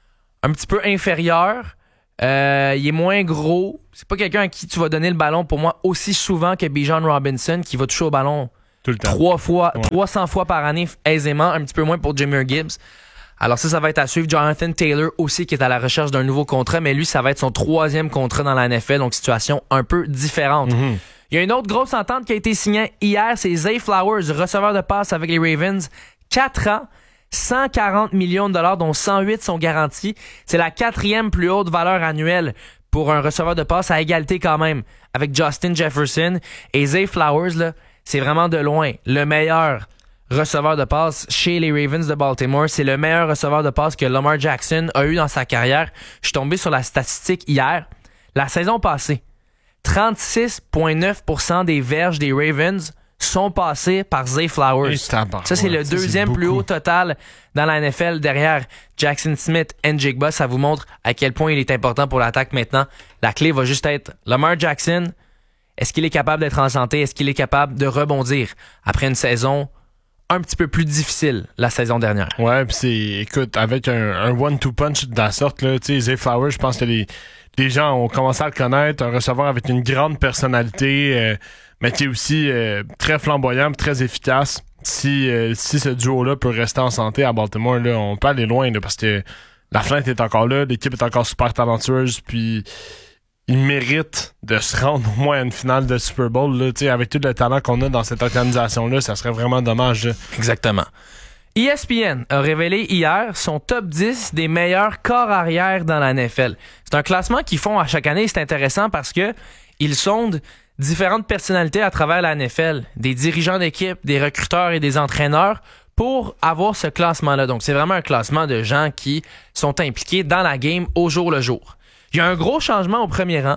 un petit peu inférieur. Euh, il est moins gros. C'est pas quelqu'un à qui tu vas donner le ballon, pour moi, aussi souvent que Bijan Robinson, qui va toucher au ballon tout le temps. Trois fois, ouais. trois cents fois par année aisément, un petit peu moins pour Jahmyr Gibbs. Alors ça, ça va être à suivre. Jonathan Taylor aussi, qui est à la recherche d'un nouveau contrat, mais lui, ça va être son troisième contrat dans la N F L, donc situation un peu différente. Mm-hmm. Il y a une autre grosse entente qui a été signée hier, c'est Zay Flowers, receveur de passe avec les Ravens. Quatre ans, cent quarante millions de dollars, dont cent huit sont garantis. C'est la quatrième plus haute valeur annuelle pour un receveur de passe, à égalité quand même avec Justin Jefferson. Et Zay Flowers, là, c'est vraiment de loin le meilleur receveur de passe chez les Ravens de Baltimore. C'est le meilleur receveur de passe que Lamar Jackson a eu dans sa carrière. Je suis tombé sur la statistique hier. La saison passée, trente-six virgule neuf pour cent des verges des Ravens sont passées par Zay Flowers. Ça, c'est le ça, deuxième c'est plus beaucoup. haut total dans la N F L derrière Jackson Smith et Njigba. Ça vous montre à quel point il est important pour l'attaque maintenant. La clé va juste être Lamar Jackson. Est-ce qu'il est capable d'être en santé? Est-ce qu'il est capable de rebondir après une saison un petit peu plus difficile la saison dernière? Ouais, puis c'est, écoute, avec un, un one-two punch de la sorte, là, tu sais, Zay Flowers, je pense que les, les gens ont commencé à le connaître, un receveur avec une grande personnalité, euh, mais qui est aussi euh, très flamboyant, très efficace. Si, euh, si ce duo-là peut rester en santé à Baltimore, là, on peut aller loin, là, parce que la flainte est encore là, l'équipe est encore super talentueuse, puis il mérite de se rendre au moins à une finale de Super Bowl. Là, avec tout le talent qu'on a dans cette organisation-là, ça serait vraiment dommage. Là. Exactement. E S P N a révélé hier son top dix des meilleurs corps arrière dans la N F L. C'est un classement qu'ils font à chaque année. C'est intéressant parce que ils sondent différentes personnalités à travers la N F L, des dirigeants d'équipe, des recruteurs et des entraîneurs, pour avoir ce classement-là. Donc, c'est vraiment un classement de gens qui sont impliqués dans la game au jour le jour. Il y a un gros changement au premier rang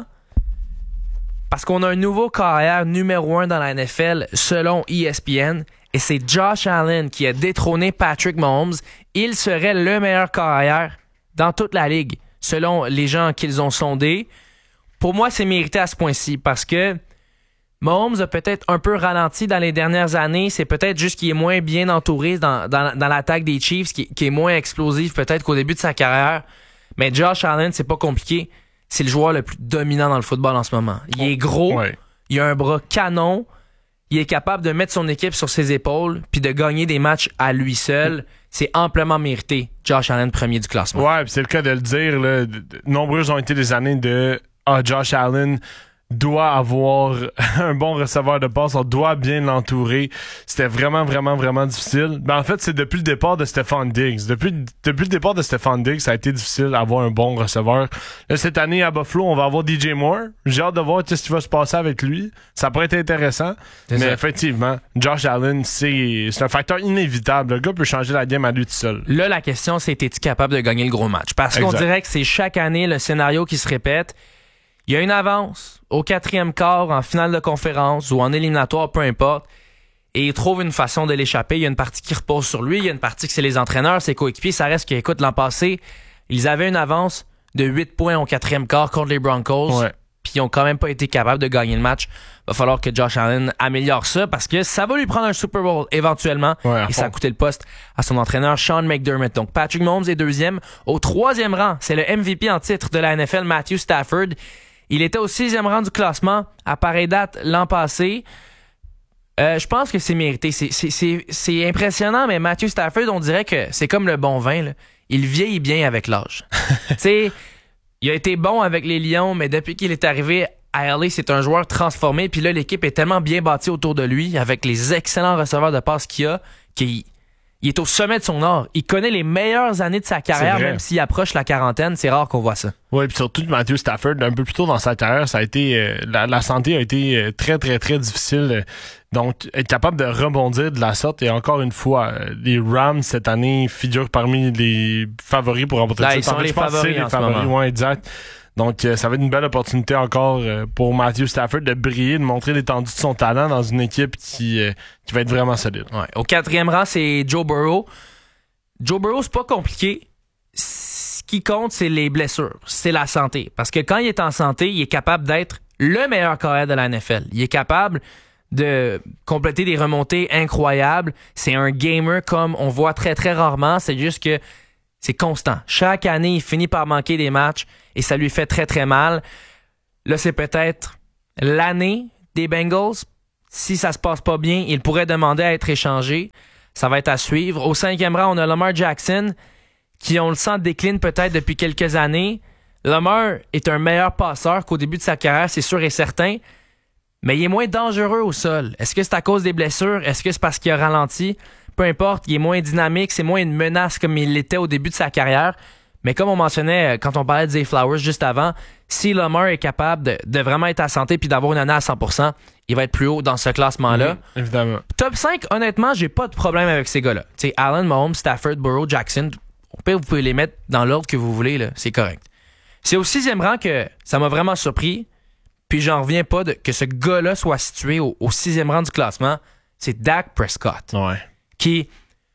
parce qu'on a un nouveau carrière numéro un dans la N F L selon E S P N et c'est Josh Allen qui a détrôné Patrick Mahomes. Il serait le meilleur carrière dans toute la ligue selon les gens qu'ils ont sondés. Pour moi, c'est mérité à ce point-ci parce que Mahomes a peut-être un peu ralenti dans les dernières années. C'est peut-être juste qu'il est moins bien entouré dans, dans, dans l'attaque des Chiefs, qui, qui est moins explosif peut-être qu'au début de sa carrière. Mais Josh Allen, c'est pas compliqué. C'est le joueur le plus dominant dans le football en ce moment. Il est gros, ouais. Il a un bras canon, il est capable de mettre son équipe sur ses épaules puis de gagner des matchs à lui seul. C'est amplement mérité, Josh Allen, premier du classement. Ouais, pis c'est le cas de le dire. Là. Nombreuses ont été des années de ah, Josh Allen doit avoir un bon receveur de passe, on doit bien l'entourer. C'était vraiment, vraiment, vraiment difficile. Ben, en fait, c'est depuis le départ de Stephon Diggs. Depuis, depuis le départ de Stephon Diggs, ça a été difficile d'avoir un bon receveur. Là, cette année, à Buffalo, on va avoir D J Moore. J'ai hâte de voir ce qui va se passer avec lui. Ça pourrait être intéressant. C'est mais ça. Effectivement, Josh Allen, c'est, c'est un facteur inévitable. Le gars peut changer la game à lui tout seul. Là, la question, c'est es-tu capable de gagner le gros match? Parce exact. Qu'on dirait que c'est chaque année le scénario qui se répète. Il y a une avance au quatrième quart, en finale de conférence ou en éliminatoire, peu importe, et il trouve une façon de l'échapper. Il y a une partie qui repose sur lui, il y a une partie que c'est les entraîneurs, ses coéquipiers. Ça reste que, écoute, l'an passé, ils avaient une avance de huit points au quatrième quart contre les Broncos, ouais. Puis ils ont quand même pas été capables de gagner le match. Va falloir que Josh Allen améliore ça parce que ça va lui prendre un Super Bowl éventuellement, ouais, et ça a coûté le poste à son entraîneur Sean McDermott. Donc Patrick Mahomes est deuxième. Au troisième rang, c'est le M V P en titre de la N F L, Matthew Stafford. Il était au sixième rang du classement à pareille date l'an passé. Euh, je pense que c'est mérité. C'est, c'est, c'est, c'est impressionnant, mais Matthew Stafford, on dirait que c'est comme le bon vin, là. Il vieillit bien avec l'âge. Tu sais, il a été bon avec les Lions, mais depuis qu'il est arrivé à L A, c'est un joueur transformé. Puis là, l'équipe est tellement bien bâtie autour de lui, avec les excellents receveurs de passe qu'il a, qu'il Il est au sommet de son art. Il connaît les meilleures années de sa carrière, même s'il approche la quarantaine. C'est rare qu'on voit ça. Oui, puis surtout Matthew Stafford, un peu plus tôt dans sa carrière, ça a été euh, la, la santé a été euh, très, très, très difficile. Donc, être capable de rebondir de la sorte, et encore une fois, euh, les Rams, cette année, figurent parmi les favoris pour remporter Là, le ils sont les favoris en ce moment. Ouais, exact. Donc, euh, ça va être une belle opportunité encore euh, pour Matthew Stafford de briller, de montrer l'étendue de son talent dans une équipe qui, euh, qui va être vraiment solide. Ouais. Au quatrième rang, c'est Joe Burrow. Joe Burrow, c'est pas compliqué. Ce qui compte, c'est les blessures. C'est la santé. Parce que quand il est en santé, il est capable d'être le meilleur carrière de la N F L. Il est capable de compléter des remontées incroyables. C'est un gamer comme on voit très, très rarement. C'est juste que c'est constant. Chaque année, il finit par manquer des matchs et ça lui fait très, très mal. Là, c'est peut-être l'année des Bengals. Si ça se passe pas bien, il pourrait demander à être échangé. Ça va être à suivre. Au cinquième rang, on a Lamar Jackson, qui, on le sent, décline peut-être depuis quelques années. Lamar est un meilleur passeur qu'au début de sa carrière, c'est sûr et certain, mais il est moins dangereux au sol. Est-ce que c'est à cause des blessures? Est-ce que c'est parce qu'il a ralenti? Peu importe, il est moins dynamique, c'est moins une menace comme il l'était au début de sa carrière. Mais comme on mentionnait quand on parlait de Zay Flowers juste avant, si Lamar est capable de, de vraiment être à santé puis d'avoir une année à cent pour cent, il va être plus haut dans ce classement-là. Mmh, évidemment. Top cinq, honnêtement, j'ai pas de problème avec ces gars-là. Tu sais, Allen, Mahomes, Stafford, Burrow, Jackson, au pire, vous pouvez les mettre dans l'ordre que vous voulez, là, c'est correct. C'est au sixième rang que ça m'a vraiment surpris, puis j'en reviens pas de, que ce gars-là soit situé au, au sixième rang du classement. C'est Dak Prescott. Ouais. Qui,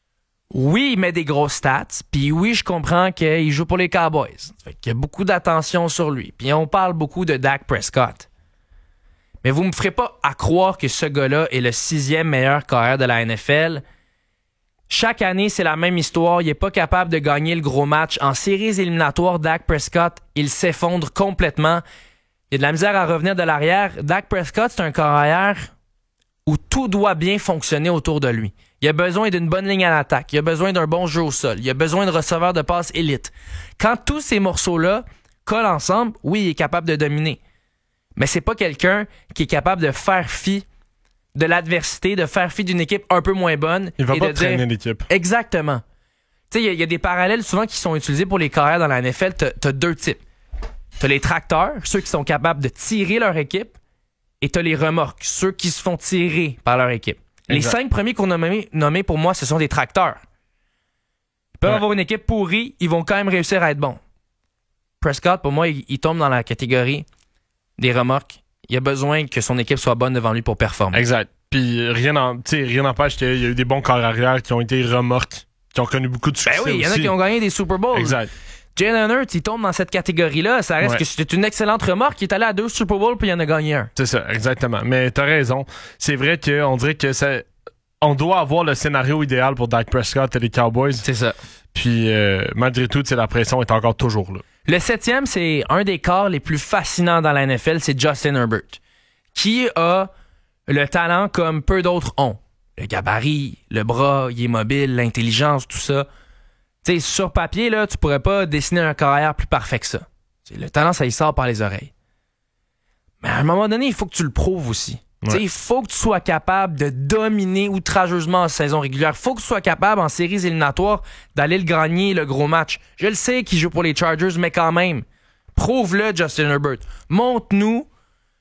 oui, il met des grosses stats, puis oui, je comprends qu'il joue pour les Cowboys. Fait qu'il y a beaucoup d'attention sur lui. Puis on parle beaucoup de Dak Prescott. Mais vous me ferez pas à croire que ce gars-là est le sixième meilleur carrière de la N F L. Chaque année, c'est la même histoire. Il est pas capable de gagner le gros match. En séries éliminatoires, Dak Prescott, il s'effondre complètement. Il y a de la misère à revenir de l'arrière. Dak Prescott, c'est un carrière où tout doit bien fonctionner autour de lui. Il a besoin d'une bonne ligne à l'attaque. Il a besoin d'un bon jeu au sol. Il a besoin de receveurs de passe élite. Quand tous ces morceaux-là collent ensemble, oui, il est capable de dominer. Mais c'est pas quelqu'un qui est capable de faire fi de l'adversité, de faire fi d'une équipe un peu moins bonne. Il va et pas de traîner dire... l'équipe. Exactement. Tu sais, il y, y a des parallèles souvent qui sont utilisés pour les carrières dans la N F L. T'as, t'as deux types. T'as les tracteurs, ceux qui sont capables de tirer leur équipe, et t'as les remorques, ceux qui se font tirer par leur équipe. Exact. Les cinq premiers qu'on a nommés, nommés pour moi, ce sont des tracteurs. Ils peuvent ouais. avoir une équipe pourrie, ils vont quand même réussir à être bons. Prescott, pour moi, il, il tombe dans la catégorie des remorques. Il a besoin que son équipe soit bonne devant lui pour performer. Exact. Puis rien n'empêche qu'il y a eu des bons corps arrière qui ont été remorques, qui ont connu beaucoup de succès. Ben oui, il y en a qui ont gagné des Super Bowls. Exact. Jalen Hurts, il tombe dans cette catégorie-là. Ça reste ouais. que c'est une excellente remorque. Il est allé à deux Super Bowls puis il en a gagné un. C'est ça, exactement. Mais t'as raison. C'est vrai qu'on dirait que ça, on doit avoir le scénario idéal pour Dak Prescott et les Cowboys. C'est ça. Puis euh, malgré tout, la pression est encore toujours là. Le septième, c'est un des corps les plus fascinants dans la N F L, c'est Justin Herbert, qui a le talent comme peu d'autres ont. Le gabarit, le bras, il est mobile, l'intelligence, tout ça. Tu sais, sur papier, là, tu pourrais pas dessiner un carrière plus parfait que ça. T'sais, le talent, ça y sort par les oreilles. Mais à un moment donné, il faut que tu le prouves aussi. Ouais. Il faut que tu sois capable de dominer outrageusement en saison régulière. Il faut que tu sois capable, en séries éliminatoires, d'aller le gagner, le gros match. Je le sais qu'il joue pour les Chargers, mais quand même, prouve-le, Justin Herbert. Montre-nous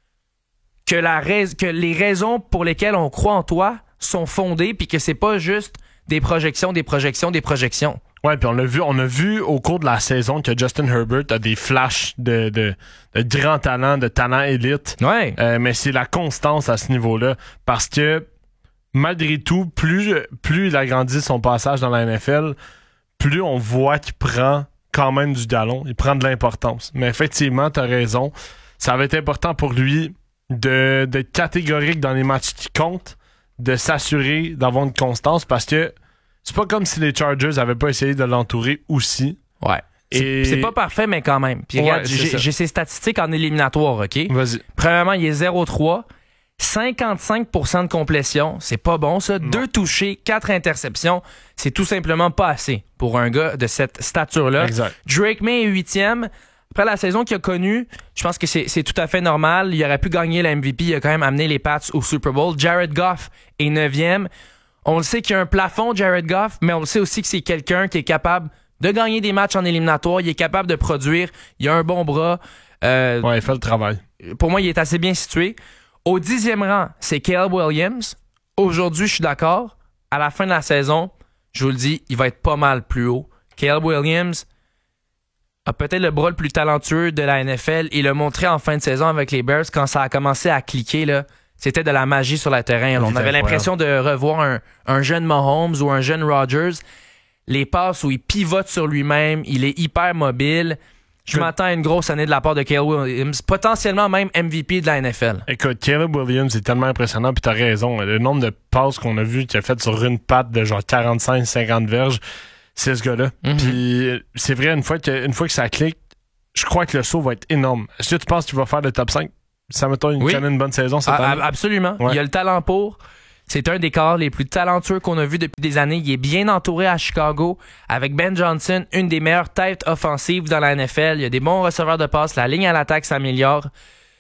que, la rais- que les raisons pour lesquelles on croit en toi sont fondées, puis que c'est pas juste des projections, des projections, des projections. Ouais, puis on l'a vu, on a vu au cours de la saison que Justin Herbert a des flashs de, de, de grand talent, de talent élite. Ouais. Euh, mais c'est la constance à ce niveau-là. Parce que, malgré tout, plus, plus il agrandit son passage dans la N F L, plus on voit qu'il prend quand même du galon. Il prend de l'importance. Mais effectivement, t'as raison. Ça va être important pour lui de, d'être catégorique dans les matchs qui comptent, de s'assurer d'avoir une constance parce que c'est pas comme si les Chargers avaient pas essayé de l'entourer aussi. Ouais. Et... C'est, c'est pas parfait, mais quand même. Puis regarde, ouais, j'ai, j'ai ses statistiques en éliminatoire, OK? Vas-y. Premièrement, il est zéro trois. cinquante-cinq pour cent de complétion. C'est pas bon, ça. Non. Deux touchés, quatre interceptions. C'est tout simplement pas assez pour un gars de cette stature-là. Exact. Drake May est huitième. Après la saison qu'il a connue, je pense que c'est, c'est tout à fait normal. Il aurait pu gagner la M V P. Il a quand même amené les Pats au Super Bowl. Jared Goff est neuvième. On le sait qu'il y a un plafond, Jared Goff, mais on le sait aussi que c'est quelqu'un qui est capable de gagner des matchs en éliminatoire. Il est capable de produire. Il a un bon bras. Euh, ouais, il fait le travail. Pour moi, il est assez bien situé. Au dixième rang, c'est Caleb Williams. Aujourd'hui, je suis d'accord. À la fin de la saison, je vous le dis, il va être pas mal plus haut. Caleb Williams a peut-être le bras le plus talentueux de la N F L. Il l'a montré en fin de saison avec les Bears quand ça a commencé à cliquer, là. C'était de la magie sur le terrain. On avait l'impression de revoir un, un jeune Mahomes ou un jeune Rodgers. Les passes où il pivote sur lui-même, il est hyper mobile. Je Écoute, m'attends à une grosse année de la part de Caleb Williams, potentiellement même M V P de la N F L. Écoute, Caleb Williams est tellement impressionnant, puis t'as raison. Le nombre de passes qu'on a vu qu'il a fait sur une patte de genre quarante-cinq cinquante verges, c'est ce gars-là. Mm-hmm. Puis c'est vrai, une fois, que, une fois que ça clique, je crois que le saut va être énorme. Est-ce que tu penses qu'il va faire le top cinq? Ça mettons une, oui. une bonne saison cette a, année? Absolument. Ouais. Il a le talent pour. C'est un des corps les plus talentueux qu'on a vu depuis des années. Il est bien entouré à Chicago avec Ben Johnson, une des meilleures têtes offensives dans la N F L. Il y a des bons receveurs de passe. La ligne à l'attaque s'améliore.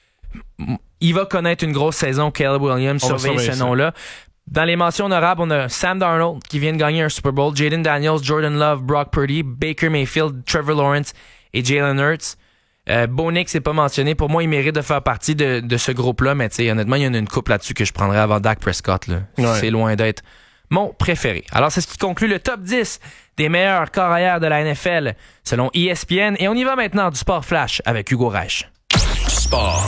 Il va connaître une grosse saison, Caleb Williams. Surveillez ce nom-là. Dans les mentions honorables, on a Sam Darnold qui vient de gagner un Super Bowl, Jaden Daniels, Jordan Love, Brock Purdy, Baker Mayfield, Trevor Lawrence et Jalen Hurts. Euh, Bo Nix n'est pas mentionné. Pour moi, il mérite de faire partie de, de ce groupe-là, mais honnêtement, il y en a une couple là-dessus que je prendrais avant Dak Prescott. Là. Ouais. C'est loin d'être mon préféré. Alors, c'est ce qui conclut le top dix des meilleurs corps arrière de la N F L selon E S P N. Et on y va maintenant du Sport Flash avec Hugo Reich. Sport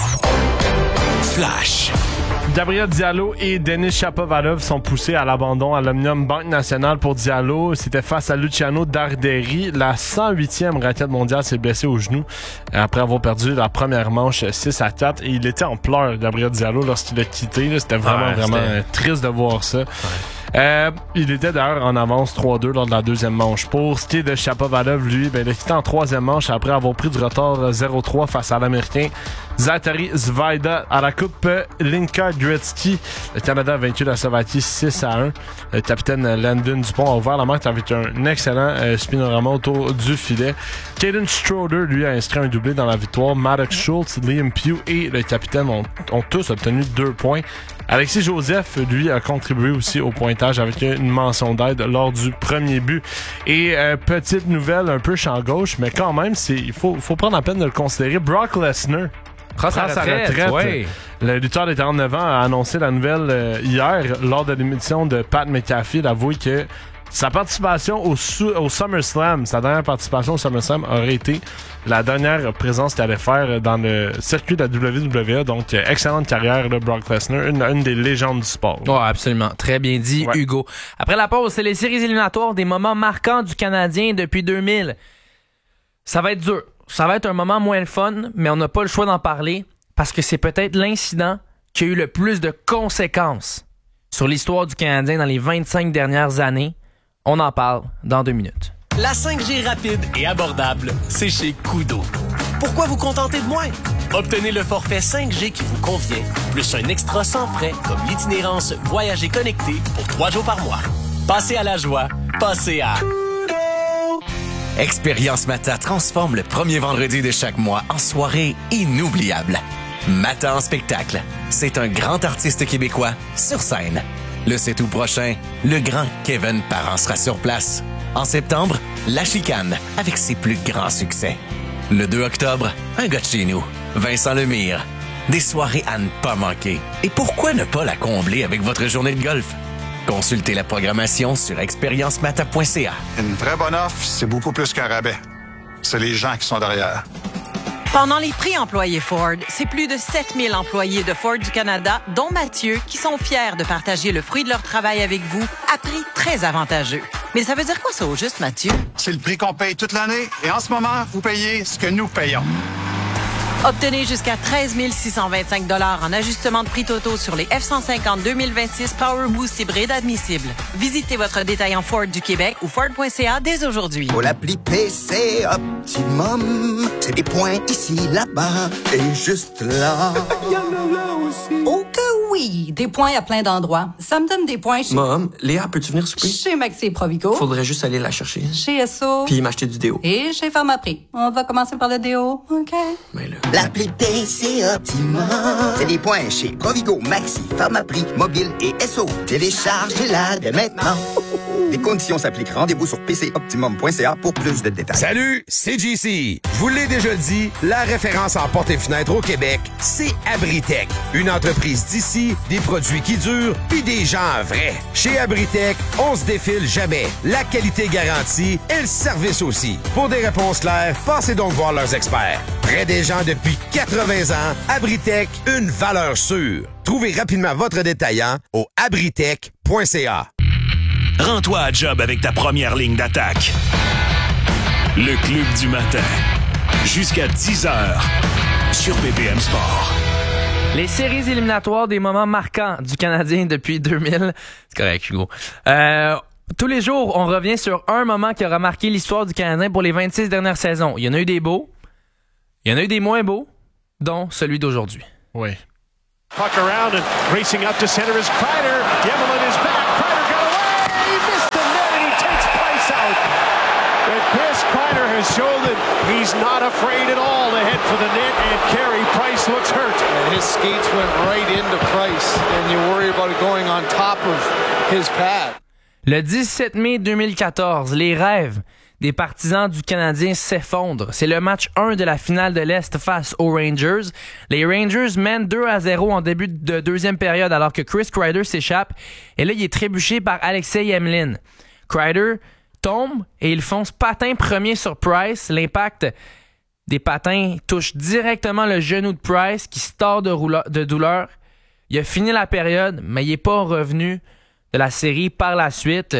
Flash. Gabriel Diallo et Denis Shapovalov sont poussés à l'abandon à l'Omnium Banque Nationale pour Diallo. C'était face à Luciano Darderi. La cent huitième raquette mondiale s'est blessée au genou après avoir perdu la première manche six à quatre. Et il était en pleurs, Gabriel Diallo, lorsqu'il a quitté. C'était vraiment, ouais, vraiment c'était... triste de voir ça. Ouais. Euh, il était d'ailleurs en avance trois deux lors de la deuxième manche. Pour ce qui est de Shapovalov, lui, ben, il a quitté en troisième manche après avoir pris du retard zéro trois face à l'Américain Zachary Zvaida à la coupe Linka Gretzky. Le Canada a vaincu la Slovaquie six à un. Le capitaine Landon Dupont a ouvert la marque avec un excellent euh, spinorama autour du filet. Caden Schroeder, lui, a inscrit un doublé dans la victoire. Maddox Schultz, Liam Pugh et le capitaine ont, ont tous obtenu deux points. Alexis Joseph, lui, a contribué aussi au pointage avec une mention d'aide lors du premier but. Et euh, petite nouvelle un peu champ gauche, mais quand même, c'est il faut, faut prendre la peine de le considérer. Brock Lesnar prend sa retraite. retraite. Ouais. Le lutteur de quarante-neuf ans a annoncé la nouvelle euh, hier lors de l'émission de Pat McAfee. Il a avoué que sa participation au, au SummerSlam, sa dernière participation au SummerSlam aurait été la dernière présence qu'il allait faire dans le circuit de la W W E. Donc, excellente carrière de Brock Lesnar, une, une des légendes du sport. Oh, absolument. Très bien dit, ouais. Hugo. Après la pause, c'est les séries éliminatoires, des moments marquants du Canadien depuis deux mille. Ça va être dur. Ça va être un moment moins le fun, mais on n'a pas le choix d'en parler parce que c'est peut-être l'incident qui a eu le plus de conséquences sur l'histoire du Canadien dans les vingt-cinq dernières années. On en parle dans deux minutes. La cinq G rapide et abordable, c'est chez Koodo. Pourquoi vous contenter de moins? Obtenez le forfait cinq G qui vous convient, plus un extra sans frais comme l'itinérance Voyager connecté pour trois jours par mois. Passez à la joie, passez à Koodo! Expérience Mata transforme le premier vendredi de chaque mois en soirée inoubliable. Mata en spectacle, c'est un grand artiste québécois sur scène. Le sept août prochain, le grand Kevin Parent sera sur place. En septembre, La Chicane, avec ses plus grands succès. Le deux octobre, un gars de chez nous, Vincent Lemire. Des soirées à ne pas manquer. Et pourquoi ne pas la combler avec votre journée de golf? Consultez la programmation sur expérience mata point c a. Une vraie bonne offre, c'est beaucoup plus qu'un rabais. C'est les gens qui sont derrière. Pendant les prix employés Ford, c'est plus de sept mille employés de Ford du Canada, dont Mathieu, qui sont fiers de partager le fruit de leur travail avec vous à prix très avantageux. Mais ça veut dire quoi ça au juste, Mathieu? C'est le prix qu'on paye toute l'année et en ce moment, vous payez ce que nous payons. Obtenez jusqu'à treize mille six cent vingt-cinq dollars en ajustement de prix totaux sur les F cent cinquante deux mille vingt-six Power Boost hybrides admissibles. Visitez votre détaillant Ford du Québec ou Ford point c a dès aujourd'hui. Pour l'appli P C Optimum, c'est des points ici, là-bas et juste là. Il y en a là aussi. Au cas où Oui, des points à plein d'endroits. Ça me donne des points chez... Mom, Léa, peux-tu venir souper? Chez Maxi et Provigo. Faudrait juste aller la chercher. Chez S O. Puis m'acheter du déo. Et chez Pharmaprix. On va commencer par le déo, OK? Mais là... L'appli T C Optimum. C'est des points chez Provigo, Maxi, Pharmaprix, Mobile et S O. Téléchargez-la dès maintenant. Les conditions s'appliquent. Rendez-vous sur p c optimum point c a pour plus de détails. Salut, c'est J C. Je vous l'ai déjà dit, la référence en portes et fenêtres au Québec, c'est Abritech. Une entreprise d'ici, des produits qui durent, puis des gens vrais. Chez Abritech, on se défile jamais. La qualité garantie et le service aussi. Pour des réponses claires, passez donc voir leurs experts. Près des gens depuis quatre-vingts ans, Abritech, une valeur sûre. Trouvez rapidement votre détaillant au abritech point c a. Rends-toi à job avec ta première ligne d'attaque. Le Club du matin. Jusqu'à dix heures sur B B M Sport. Les séries éliminatoires des moments marquants du Canadien depuis deux mille. C'est correct, Hugo. Euh, tous les jours, on revient sur un moment qui aura marqué l'histoire du Canadien pour les vingt-six dernières saisons. Il y en a eu des beaux, il y en a eu des moins beaux, dont celui d'aujourd'hui. Oui. Puck around and racing up to center is Kreider. Yemmelin is back. Kreider got away. He missed the net and he takes Price out. And Chris Kreider has shown that he's not afraid at all to head for the net, and Carey Price looks hurt. And his skates went right into Price, and you worry about it going on top of his pad. Le dix-sept mai deux mille quatorze, les rêves des partisans du Canadien s'effondrent. C'est le match un de la finale de l'Est face aux Rangers. Les Rangers mènent deux à zéro en début de deuxième période alors que Chris Kreider s'échappe. Et là, il est trébuché par Alexei Yemlin. Kreider tombe et il fonce patin premier sur Price. L'impact des patins touche directement le genou de Price qui se tord de, roula- de douleur. Il a fini la période, mais il n'est pas revenu de la série par la suite.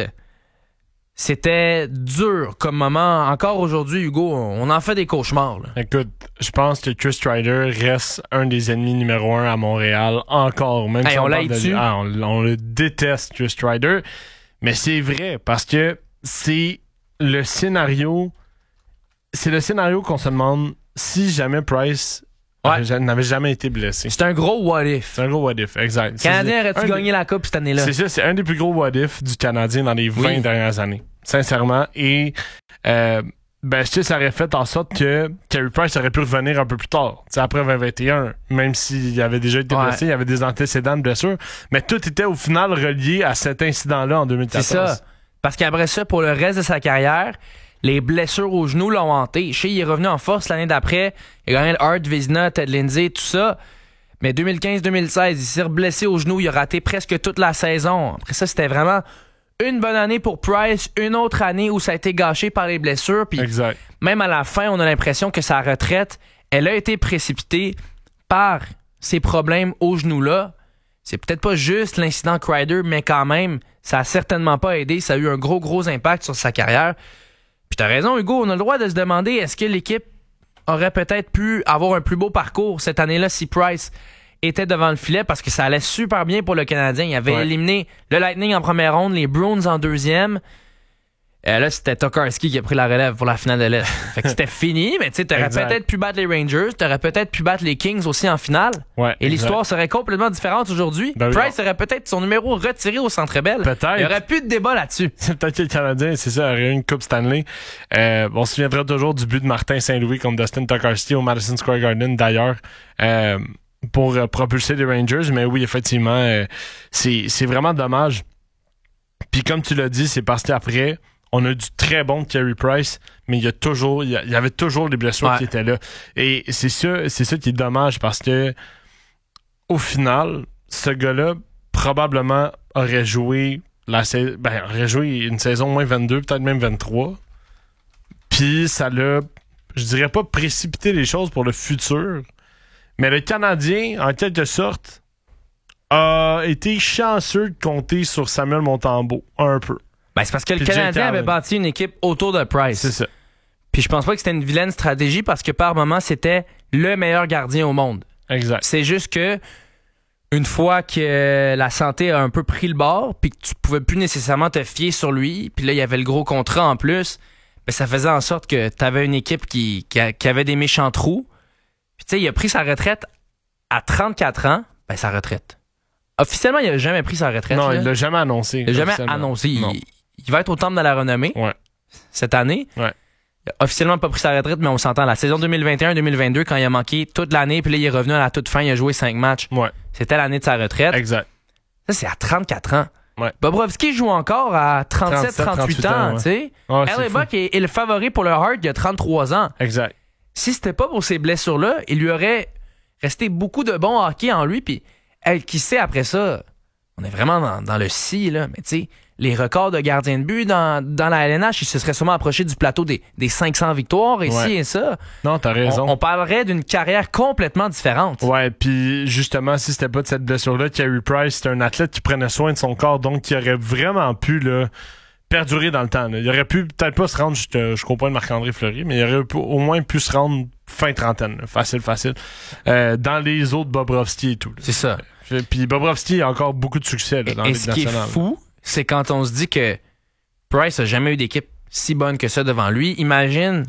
C'était dur comme moment. Encore aujourd'hui, Hugo, on en fait des cauchemars. Là. Écoute, je pense que Chris Kreider reste un des ennemis numéro un à Montréal encore. Même hey, si on, on parle l'a de... ah, on, on le déteste, Chris Kreider. Mais c'est vrai, parce que c'est le scénario... C'est le scénario qu'on se demande si jamais Price ouais. n'avait jamais été blessé. C'est un gros what if. C'est un gros what if, exact. Le Canadien aurait-tu gagné des... la Coupe cette année-là? C'est ça, c'est un des plus gros what if du Canadien dans les vingt oui. dernières années. Sincèrement. Et euh, ben, je sais, ça aurait fait en sorte que Carey Price aurait pu revenir un peu plus tard. T'sais, après vingt vingt et un, même s'il avait déjà été ouais. blessé, il y avait des antécédents de blessures. Mais tout était au final relié à cet incident-là en deux mille quatorze. C'est ça. Parce qu'après ça, pour le reste de sa carrière, les blessures au genou l'ont hanté. Shea, il est revenu en force l'année d'après. Il a gagné le Hart, Vézina, Ted Lindsay, tout ça. Mais deux mille quinze deux mille seize, il s'est blessé au genou. Il a raté presque toute la saison. Après ça, c'était vraiment une bonne année pour Price. Une autre année où ça a été gâché par les blessures. Puis exact. Même à la fin, on a l'impression que sa retraite, elle a été précipitée par ces problèmes au genou-là. C'est peut-être pas juste l'incident Kreider, mais quand même, ça a certainement pas aidé. Ça a eu un gros, gros impact sur sa carrière. Puis t'as raison, Hugo, on a le droit de se demander est-ce que l'équipe aurait peut-être pu avoir un plus beau parcours cette année-là si Price était devant le filet, parce que ça allait super bien pour le Canadien. Il avait ouais. éliminé le Lightning en première ronde, les Bruins en deuxième. Et là, c'était Tokarski qui a pris la relève pour la finale de l'Est. Fait que c'était fini, mais tu sais, t'aurais exact. peut-être pu battre les Rangers, t'aurais peut-être pu battre les Kings aussi en finale. Ouais, et l'histoire exact. serait complètement différente aujourd'hui. Ben Price oui, aurait peut-être son numéro retiré au Centre Bell. Peut-être. Il y aurait plus de débat là-dessus. Peut-être que le Canadien, c'est ça, aurait eu une Coupe Stanley. Euh, on se souviendra toujours du but de Martin Saint-Louis contre Dustin Tokarski au Madison Square Garden, d'ailleurs. Euh, pour euh, propulser les Rangers, mais oui, effectivement, euh, c'est, c'est vraiment dommage. Puis comme tu l'as dit, c'est parce qu'après, on a du très bon Carey Price, mais il y a toujours, il y, a, il y avait toujours des blessures ouais. qui étaient là. Et c'est ça, c'est ça qui est dommage, parce que au final, ce gars-là probablement aurait joué la sa- ben, aurait joué une saison moins vingt-deux, peut-être même vingt-trois. Puis ça l'a, je dirais pas précipité les choses pour le futur. Mais le Canadien, en quelque sorte, a été chanceux de compter sur Samuel Montembeault, un peu. Ben, c'est parce que le Canadien avait bâti une équipe autour de Price. C'est ça. Puis je pense pas que c'était une vilaine stratégie, parce que par moment, c'était le meilleur gardien au monde. Exact. C'est juste que une fois que la santé a un peu pris le bord, puis que tu pouvais plus nécessairement te fier sur lui, puis là, il y avait le gros contrat en plus, ben, ça faisait en sorte que tu avais une équipe qui, qui, a, qui avait des méchants trous. Puis tu sais, il a pris sa retraite à trente-quatre ans. Ben, sa retraite. Officiellement, il n'a jamais pris sa retraite. Non, là. il l'a jamais annoncé. Il l'a jamais annoncé. Il, il va être au Temple de la Renommée ouais. cette année. Ouais. Il n'a officiellement pas pris sa retraite, mais on s'entend. La saison deux mille vingt et un deux mille vingt-deux, quand il a manqué toute l'année, puis là, il est revenu à la toute fin, il a joué cinq matchs. Ouais. C'était l'année de sa retraite. Exact. Ça, c'est à trente-quatre ans. Ouais. Bobrovski joue encore à trente-sept trente-huit ans, tu sais. Ouais, Harry Buck est, est le favori pour le Hart, il a trente-trois ans. Exact. Si c'était pas pour ces blessures-là, il lui aurait resté beaucoup de bon hockey en lui, puis elle, qui sait après ça, on est vraiment dans, dans le si, là, mais tu sais, les records de gardien de but dans, dans la L N H, il se serait sûrement approché du plateau des, des cinq cents victoires, et ouais. ci et ça. Non, t'as raison. On, on parlerait d'une carrière complètement différente. Ouais, puis justement, si c'était pas de cette blessure-là, Carey Price, c'était un athlète qui prenait soin de son corps, donc qui aurait vraiment pu là, perdurer dans le temps. Là. Il aurait pu peut-être pas se rendre, je, je comprends Marc-André Fleury, mais il aurait pu, au moins pu se rendre fin trentaine, là. Facile, facile. Euh, dans les autres Bobrovski et tout. Là. C'est ça. Puis Bobrovski a encore beaucoup de succès là, dans et la Ligue nationale. nationale. Ce qui est fou, c'est quand on se dit que Price a jamais eu d'équipe si bonne que ça devant lui. Imagine,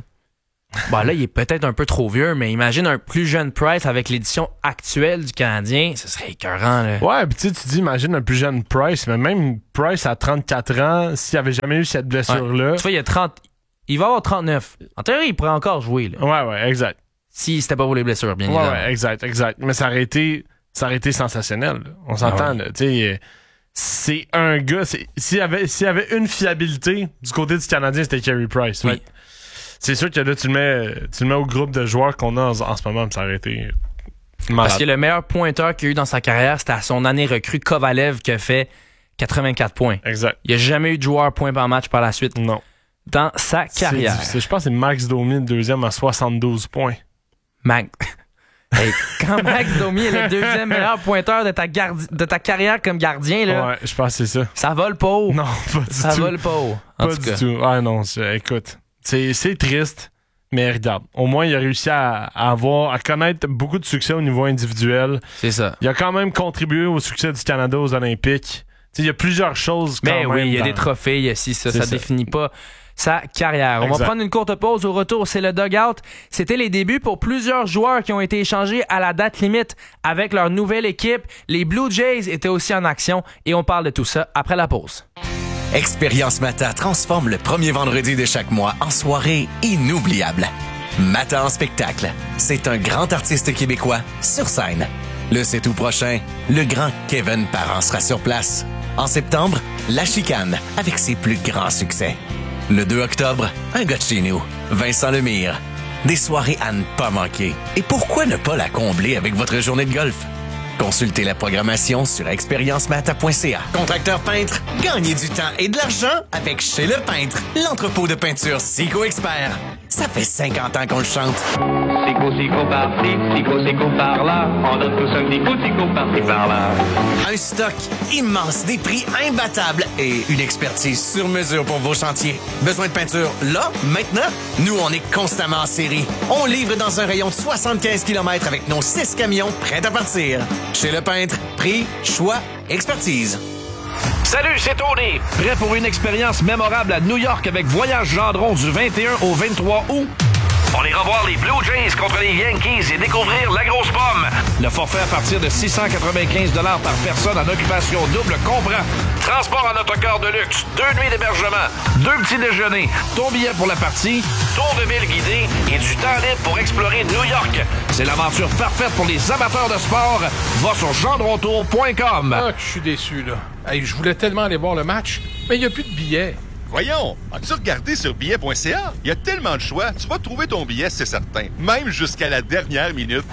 bon là il est peut-être un peu trop vieux, mais imagine un plus jeune Price avec l'édition actuelle du Canadien, ce serait écœurant. Là. Ouais, puis tu sais, tu dis imagine un plus jeune Price, mais même Price à trente-quatre ans, s'il avait jamais eu cette blessure-là. Ouais. Tu vois, il y a trente, il va avoir trente-neuf. En théorie, il pourrait encore jouer. Là. Ouais, ouais, exact. Si c'était pas pour les blessures, bien ouais, évidemment. Ouais, exact, exact. Mais ça aurait été, ça aurait été sensationnel. Là. On s'entend, ah ouais. là, tu sais. C'est un gars, c'est, s'il y avait, s'il y avait une fiabilité du côté du Canadien, c'était Carey Price. Oui. Ouais. C'est sûr que là, tu le mets, tu le mets au groupe de joueurs qu'on a en, en ce moment, ça aurait été malade. Parce que le meilleur pointeur qu'il a eu dans sa carrière, c'était à son année recrue Kovalev qui a fait quatre-vingt-quatre points. Exact. Il n'y a jamais eu de joueur point par match par la suite. Non. Dans sa carrière. C'est, je pense que c'est Max Domi, le deuxième, à soixante-douze points. Max. Hey, quand Max Domi est le deuxième meilleur pointeur de ta, gardi- de ta carrière comme gardien, là. Ouais, je pense que c'est ça. Ça vole pas haut. Non, pas du ça tout. Ça vole pas haut. En pas tout du cas. tout. Ah non, c'est, écoute, c'est, c'est triste, mais regarde, au moins il a réussi à, à avoir, à connaître beaucoup de succès au niveau individuel. C'est ça. Il a quand même contribué au succès du Canada aux Olympiques. T'sais, il y a plusieurs choses quand mais même. oui, il y a dans... des trophées, il y a ci, ça, ça, ça définit pas sa carrière. On exact. va prendre une courte pause. Au retour, c'est le dugout. C'était les débuts pour plusieurs joueurs qui ont été échangés à la date limite avec leur nouvelle équipe. Les Blue Jays étaient aussi en action et on parle de tout ça après la pause. Expérience Mata transforme le premier vendredi de chaque mois en soirée inoubliable. Mata en spectacle, c'est un grand artiste québécois sur scène. Le sept août prochain, le grand Kevin Parent sera sur place. En septembre, La Chicane avec ses plus grands succès. Le deux octobre, un gars de chez nous, Vincent Lemire. Des soirées à ne pas manquer. Et pourquoi ne pas la combler avec votre journée de golf? Consultez la programmation sur expérience mata point c a. Contracteur peintre, gagnez du temps et de l'argent avec Chez Le Peintre, l'entrepôt de peinture Sico Expert. Ça fait cinquante ans qu'on le chante. Sico, Sico par-ci, Sico, Sico par-là. On donne tous un petit coup, Sico par-ci, par-là. Un stock immense, des prix imbattables et une expertise sur mesure pour vos chantiers. Besoin de peinture là, maintenant? Nous, on est constamment en série. On livre dans un rayon de soixante-quinze kilomètres avec nos six camions prêts à partir. Chez Le Peintre, prix, choix, expertise. Salut, c'est Tony. Prêt pour une expérience mémorable à New York avec Voyage Gendron du vingt et un au vingt-trois août? On ira voir les Blue Jays contre les Yankees et découvrir la grosse pomme. Le forfait à partir de six cent quatre-vingt-quinze dollars par personne en occupation double comprend transport en autocar de luxe, deux nuits d'hébergement, deux petits déjeuners, ton billet pour la partie, tour de ville guidé et du temps libre pour explorer New York. C'est l'aventure parfaite pour les amateurs de sport. Va sur gendrontour point com. Ah, je suis déçu, là. Hey, je voulais tellement aller voir le match, mais il n'y a plus de billets. Voyons, as-tu regardé sur billet point c a? Il y a tellement de choix, tu vas trouver ton billet, c'est certain. Même jusqu'à la dernière minute.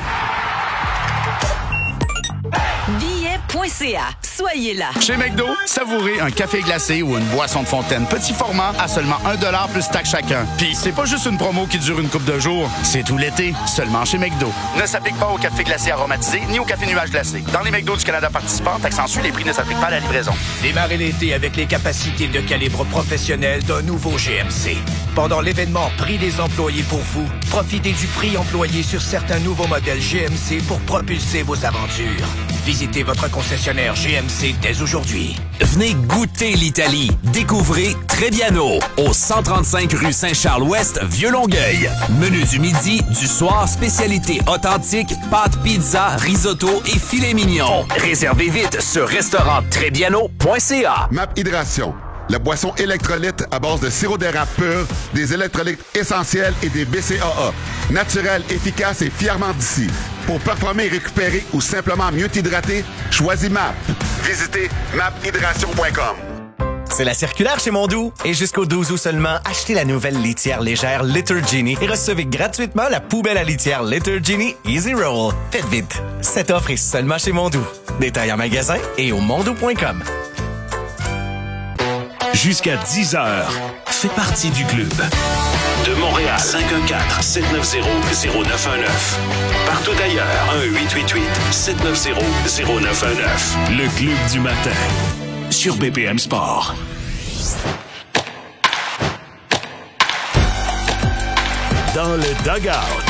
billet point c a. Soyez là. Chez McDo, savourez un café glacé ou une boisson de fontaine petit format à seulement un dollar plus taxe chacun. Puis c'est pas juste une promo qui dure une couple de jours, c'est tout l'été, seulement chez McDo. Ne s'applique pas au café glacé aromatisé ni au café nuage glacé. Dans les McDo du Canada participants, taxe en sus, les prix ne s'appliquent pas à la livraison. Démarrez l'été avec les capacités de calibre professionnel d'un nouveau G M C. Pendant l'événement Prix des employés pour vous, profitez du prix employé sur certains nouveaux modèles G M C pour propulser vos aventures. Visitez votre concessionnaire G M C dès aujourd'hui. Venez goûter l'Italie. Découvrez Trebbiano au cent trente-cinq rue Saint-Charles-Ouest, Vieux-Longueuil. Menu du midi, du soir, spécialité authentique, pâtes, pizza, risotto et filet mignon. Réservez vite sur restaurant trebbiano point c a. Map Hydration, la boisson électrolyte à base de sirop d'érable pur, des électrolytes essentiels et des B C A A. Naturel, efficace et fièrement d'ici. Pour performer, récupérer ou simplement mieux t'hydrater, choisis M A P. Visitez map hydration point com. C'est la circulaire chez Mondou. Et jusqu'au douze août seulement, achetez la nouvelle litière légère Litter Genie et recevez gratuitement la poubelle à litière Litter Genie Easy Roll. Faites vite. Cette offre est seulement chez Mondou. Détails en magasin et au mondou point com. Jusqu'à dix heures, fais partie du club. De Montréal, cinq un quatre, sept neuf zéro, zéro neuf un neuf. Partout ailleurs, un huit huit huit, sept neuf zéro, zéro neuf un neuf. Le club du matin, sur B P M Sport. Dans le dugout.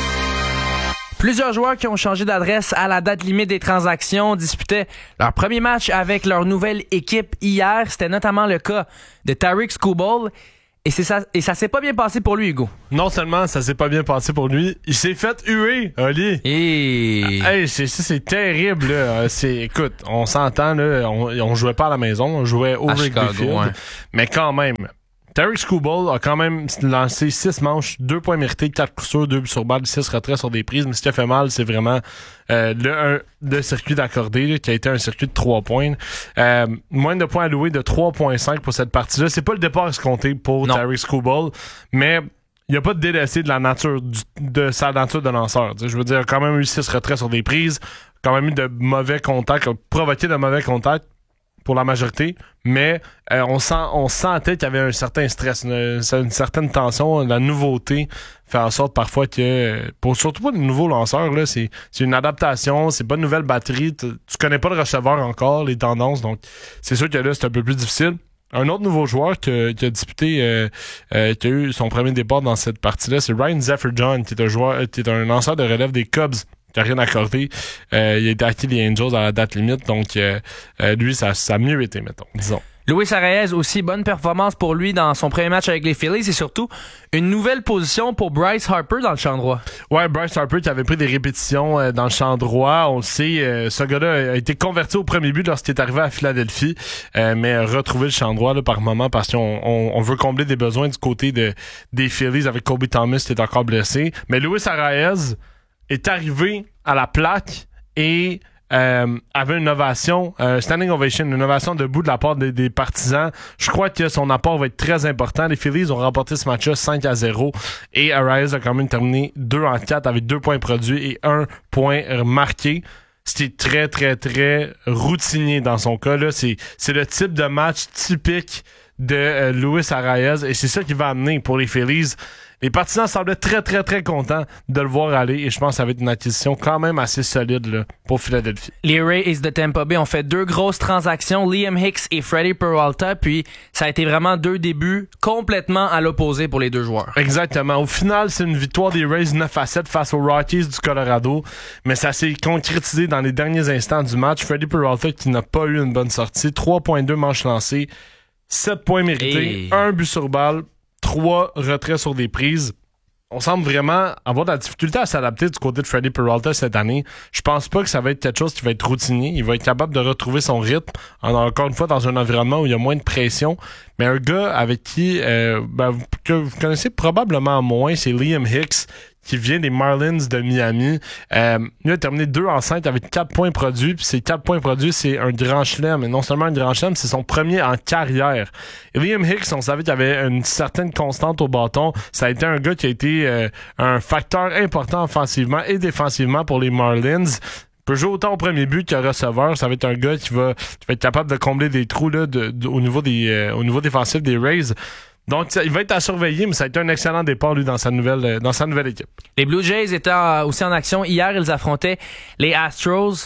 Plusieurs joueurs qui ont changé d'adresse à la date limite des transactions disputaient leur premier match avec leur nouvelle équipe hier. C'était notamment le cas de Tarik Skubal. Et, c'est ça, et ça s'est pas bien passé pour lui, Hugo. Non seulement ça s'est pas bien passé pour lui, il s'est fait huer, Oli. Et... Hey, c'est, c'est, c'est terrible, là. C'est, écoute, on s'entend, là, on, on jouait pas à la maison, on jouait au Wrigley Field. Ouais. Mais quand même, Tarik Skubal a quand même lancé six manches, deux points mérités, quatre coups sûrs, deux buts sur balle, six retraits sur des prises. Mais ce qui a fait mal, c'est vraiment euh, le, un, le circuit d'accordé, là, qui a été un circuit de trois points. Euh, moins de points alloués de trois virgule cinq pour cette partie-là. C'est pas le départ escompté pour Tarik Skubal, mais il n'y a pas de délaissé de la nature du, de sa nature de lanceur. T'sais, je veux dire, il a quand même eu six retraits sur des prises, quand même eu de mauvais contacts, a provoqué de mauvais contacts pour la majorité, mais euh, on sent on sentait qu'il y avait un certain stress, une, une certaine tension, la nouveauté fait en sorte parfois que, pour surtout pour les nouveaux lanceurs, là, c'est, c'est une adaptation, c'est pas une nouvelle batterie, tu, tu connais pas le receveur encore, les tendances, donc c'est sûr que là c'est un peu plus difficile. Un autre nouveau joueur qui, qui a disputé, euh, euh, qui a eu son premier départ dans cette partie-là, c'est Ryan Zephyr-John, qui est un joueur, qui est un lanceur de relève des Cubs, qui a rien accordé. Euh, il a été acquis les Angels à la date limite, donc euh, euh, lui, ça, ça a mieux été, mettons, disons. Luis Arraez aussi, bonne performance pour lui dans son premier match avec les Phillies et surtout une nouvelle position pour Bryce Harper dans le champ droit. Ouais, Bryce Harper qui avait pris des répétitions euh, dans le champ droit. On le sait, euh, ce gars-là a été converti au premier but lorsqu'il est arrivé à Philadelphie, euh, mais a retrouvé le champ droit là, par moment parce qu'on on, on veut combler des besoins du côté de, des Phillies avec Kobe Thomas qui est encore blessé. Mais Luis Arraez est arrivé à la plaque et euh, avait une ovation, euh, standing ovation, une ovation debout de la part des, des partisans. Je crois que son apport va être très important. Les Phillies ont remporté ce match-là cinq à zéro et Arraez a quand même terminé deux en quatre avec deux points produits et un point marqué. C'était très, très, très routinier dans son cas. Là. C'est, c'est le type de match typique de euh, Luis Arraez et c'est ça qui va amener pour les Phillies. Les partisans semblaient très, très, très contents de le voir aller et je pense que ça va être une acquisition quand même assez solide là, pour Philadelphie. Les Rays de Tampa Bay ont fait deux grosses transactions, Liam Hicks et Freddie Peralta, puis ça a été vraiment deux débuts complètement à l'opposé pour les deux joueurs. Exactement. Au final, c'est une victoire des Rays neuf à sept face aux Rockies du Colorado, mais ça s'est concrétisé dans les derniers instants du match. Freddie Peralta qui n'a pas eu une bonne sortie, trois virgule deux manches lancées, sept points mérités, et... un but sur balle, trois retraits sur des prises. On semble vraiment avoir de la difficulté à s'adapter du côté de Freddie Peralta cette année. Je pense pas que ça va être quelque chose qui va être routinier. Il va être capable de retrouver son rythme, encore une fois, dans un environnement où il y a moins de pression. Mais un gars avec qui, euh, ben, que vous connaissez probablement moins, c'est Liam Hicks, qui vient des Marlins de Miami. Euh, il a terminé deux en cinq avec quatre points produits. Puis ces quatre points produits, c'est un grand chelem. Et non seulement un grand chelem, c'est son premier en carrière. Et Liam Hicks, on savait qu'il y avait une certaine constante au bâton. Ça a été un gars qui a été euh, un facteur important offensivement et défensivement pour les Marlins. Il peut jouer autant au premier but qu'un receveur. Ça va être un gars qui va, qui va être capable de combler des trous là, de, de, au niveau des, euh, au niveau défensif des Rays. Donc, il va être à surveiller, mais ça a été un excellent départ, lui, dans sa nouvelle, dans sa nouvelle équipe. Les Blue Jays étaient aussi en action. Hier, ils affrontaient les Astros.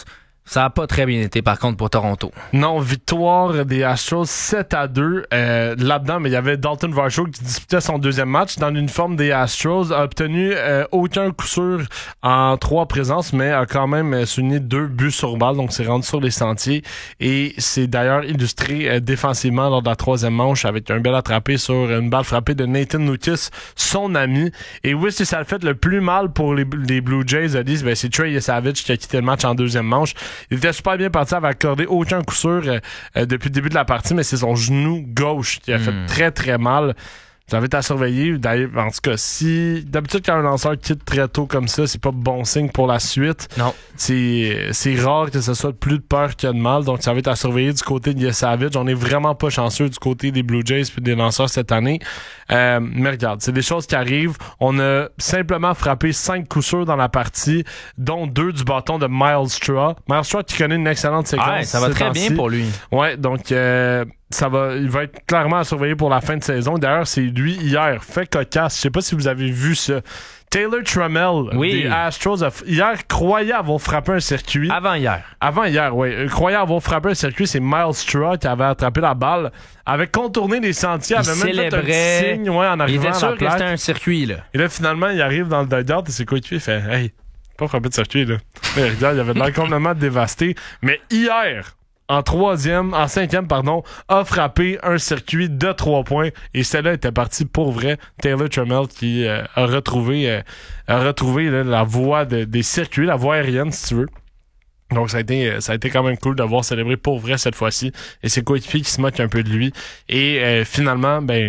Ça a pas très bien été, par contre, pour Toronto. Non, victoire des Astros sept à deux. Euh, là-dedans, mais il y avait Dalton Varsho qui disputait son deuxième match dans l'uniforme des Astros, a obtenu euh, aucun coup sûr en trois présences, mais a quand même souligné deux buts sur balle, donc c'est rendu sur les sentiers. Et c'est d'ailleurs illustré euh, défensivement lors de la troisième manche avec un bel attrapé sur une balle frappée de Nathan Noukis, son ami. Et oui, si ça a fait le plus mal pour les, les Blue Jays, Alice, ben c'est Trey Savage qui a quitté le match en deuxième manche. Il était super bien parti, avait accordé aucun coup sûr euh, euh, depuis le début de la partie, mais c'est son genou gauche qui a mm. fait très très mal. Ça va être à surveiller. D'ailleurs, en tout cas, si d'habitude quand un lanceur quitte très tôt comme ça, c'est pas bon signe pour la suite. Non. C'est c'est rare que ce soit plus de peur que de mal, donc ça va être à surveiller du côté de Savage. On est vraiment pas chanceux du côté des Blue Jays puis des lanceurs cette année. Euh, mais regarde, c'est des choses qui arrivent. On a simplement frappé cinq coups sûrs dans la partie, dont deux du bâton de Miles Straw. Miles Straw qui connaît une excellente séquence. Ouais, ça va très bien pour lui. Ouais, donc euh, ça va, il va être clairement à surveiller pour la fin de saison. D'ailleurs, c'est lui hier, fait cocasse. Je sais pas si vous avez vu ça. Taylor Trammell oui. des Astros a, hier croyait avoir frappé un circuit. Avant hier. Avant hier, oui. Croyait avoir frappé un circuit. C'est Miles Straw qui avait attrapé la balle, avait contourné les sentiers, il avait même célébrait. fait un signe ouais, en arrivant il était à la sûr plaque. que c'était un circuit, là. Et là, finalement, il arrive dans le dugout et ses coéquipiers fait « Hey, pas frappé de circuit, là. » Mais regarde, il avait l'air complètement dévasté. Mais hier, en troisième, en cinquième, pardon, a frappé un circuit de trois points et celle-là était partie pour vrai. Taylor Trammell qui euh, a retrouvé, euh, a retrouvé là, la voie de, des circuits, la voie aérienne, si tu veux. Donc ça a été ça a été quand même cool d'avoir célébré pour vrai cette fois-ci et ses coéquipiers qui se moquent un peu de lui et euh, finalement ben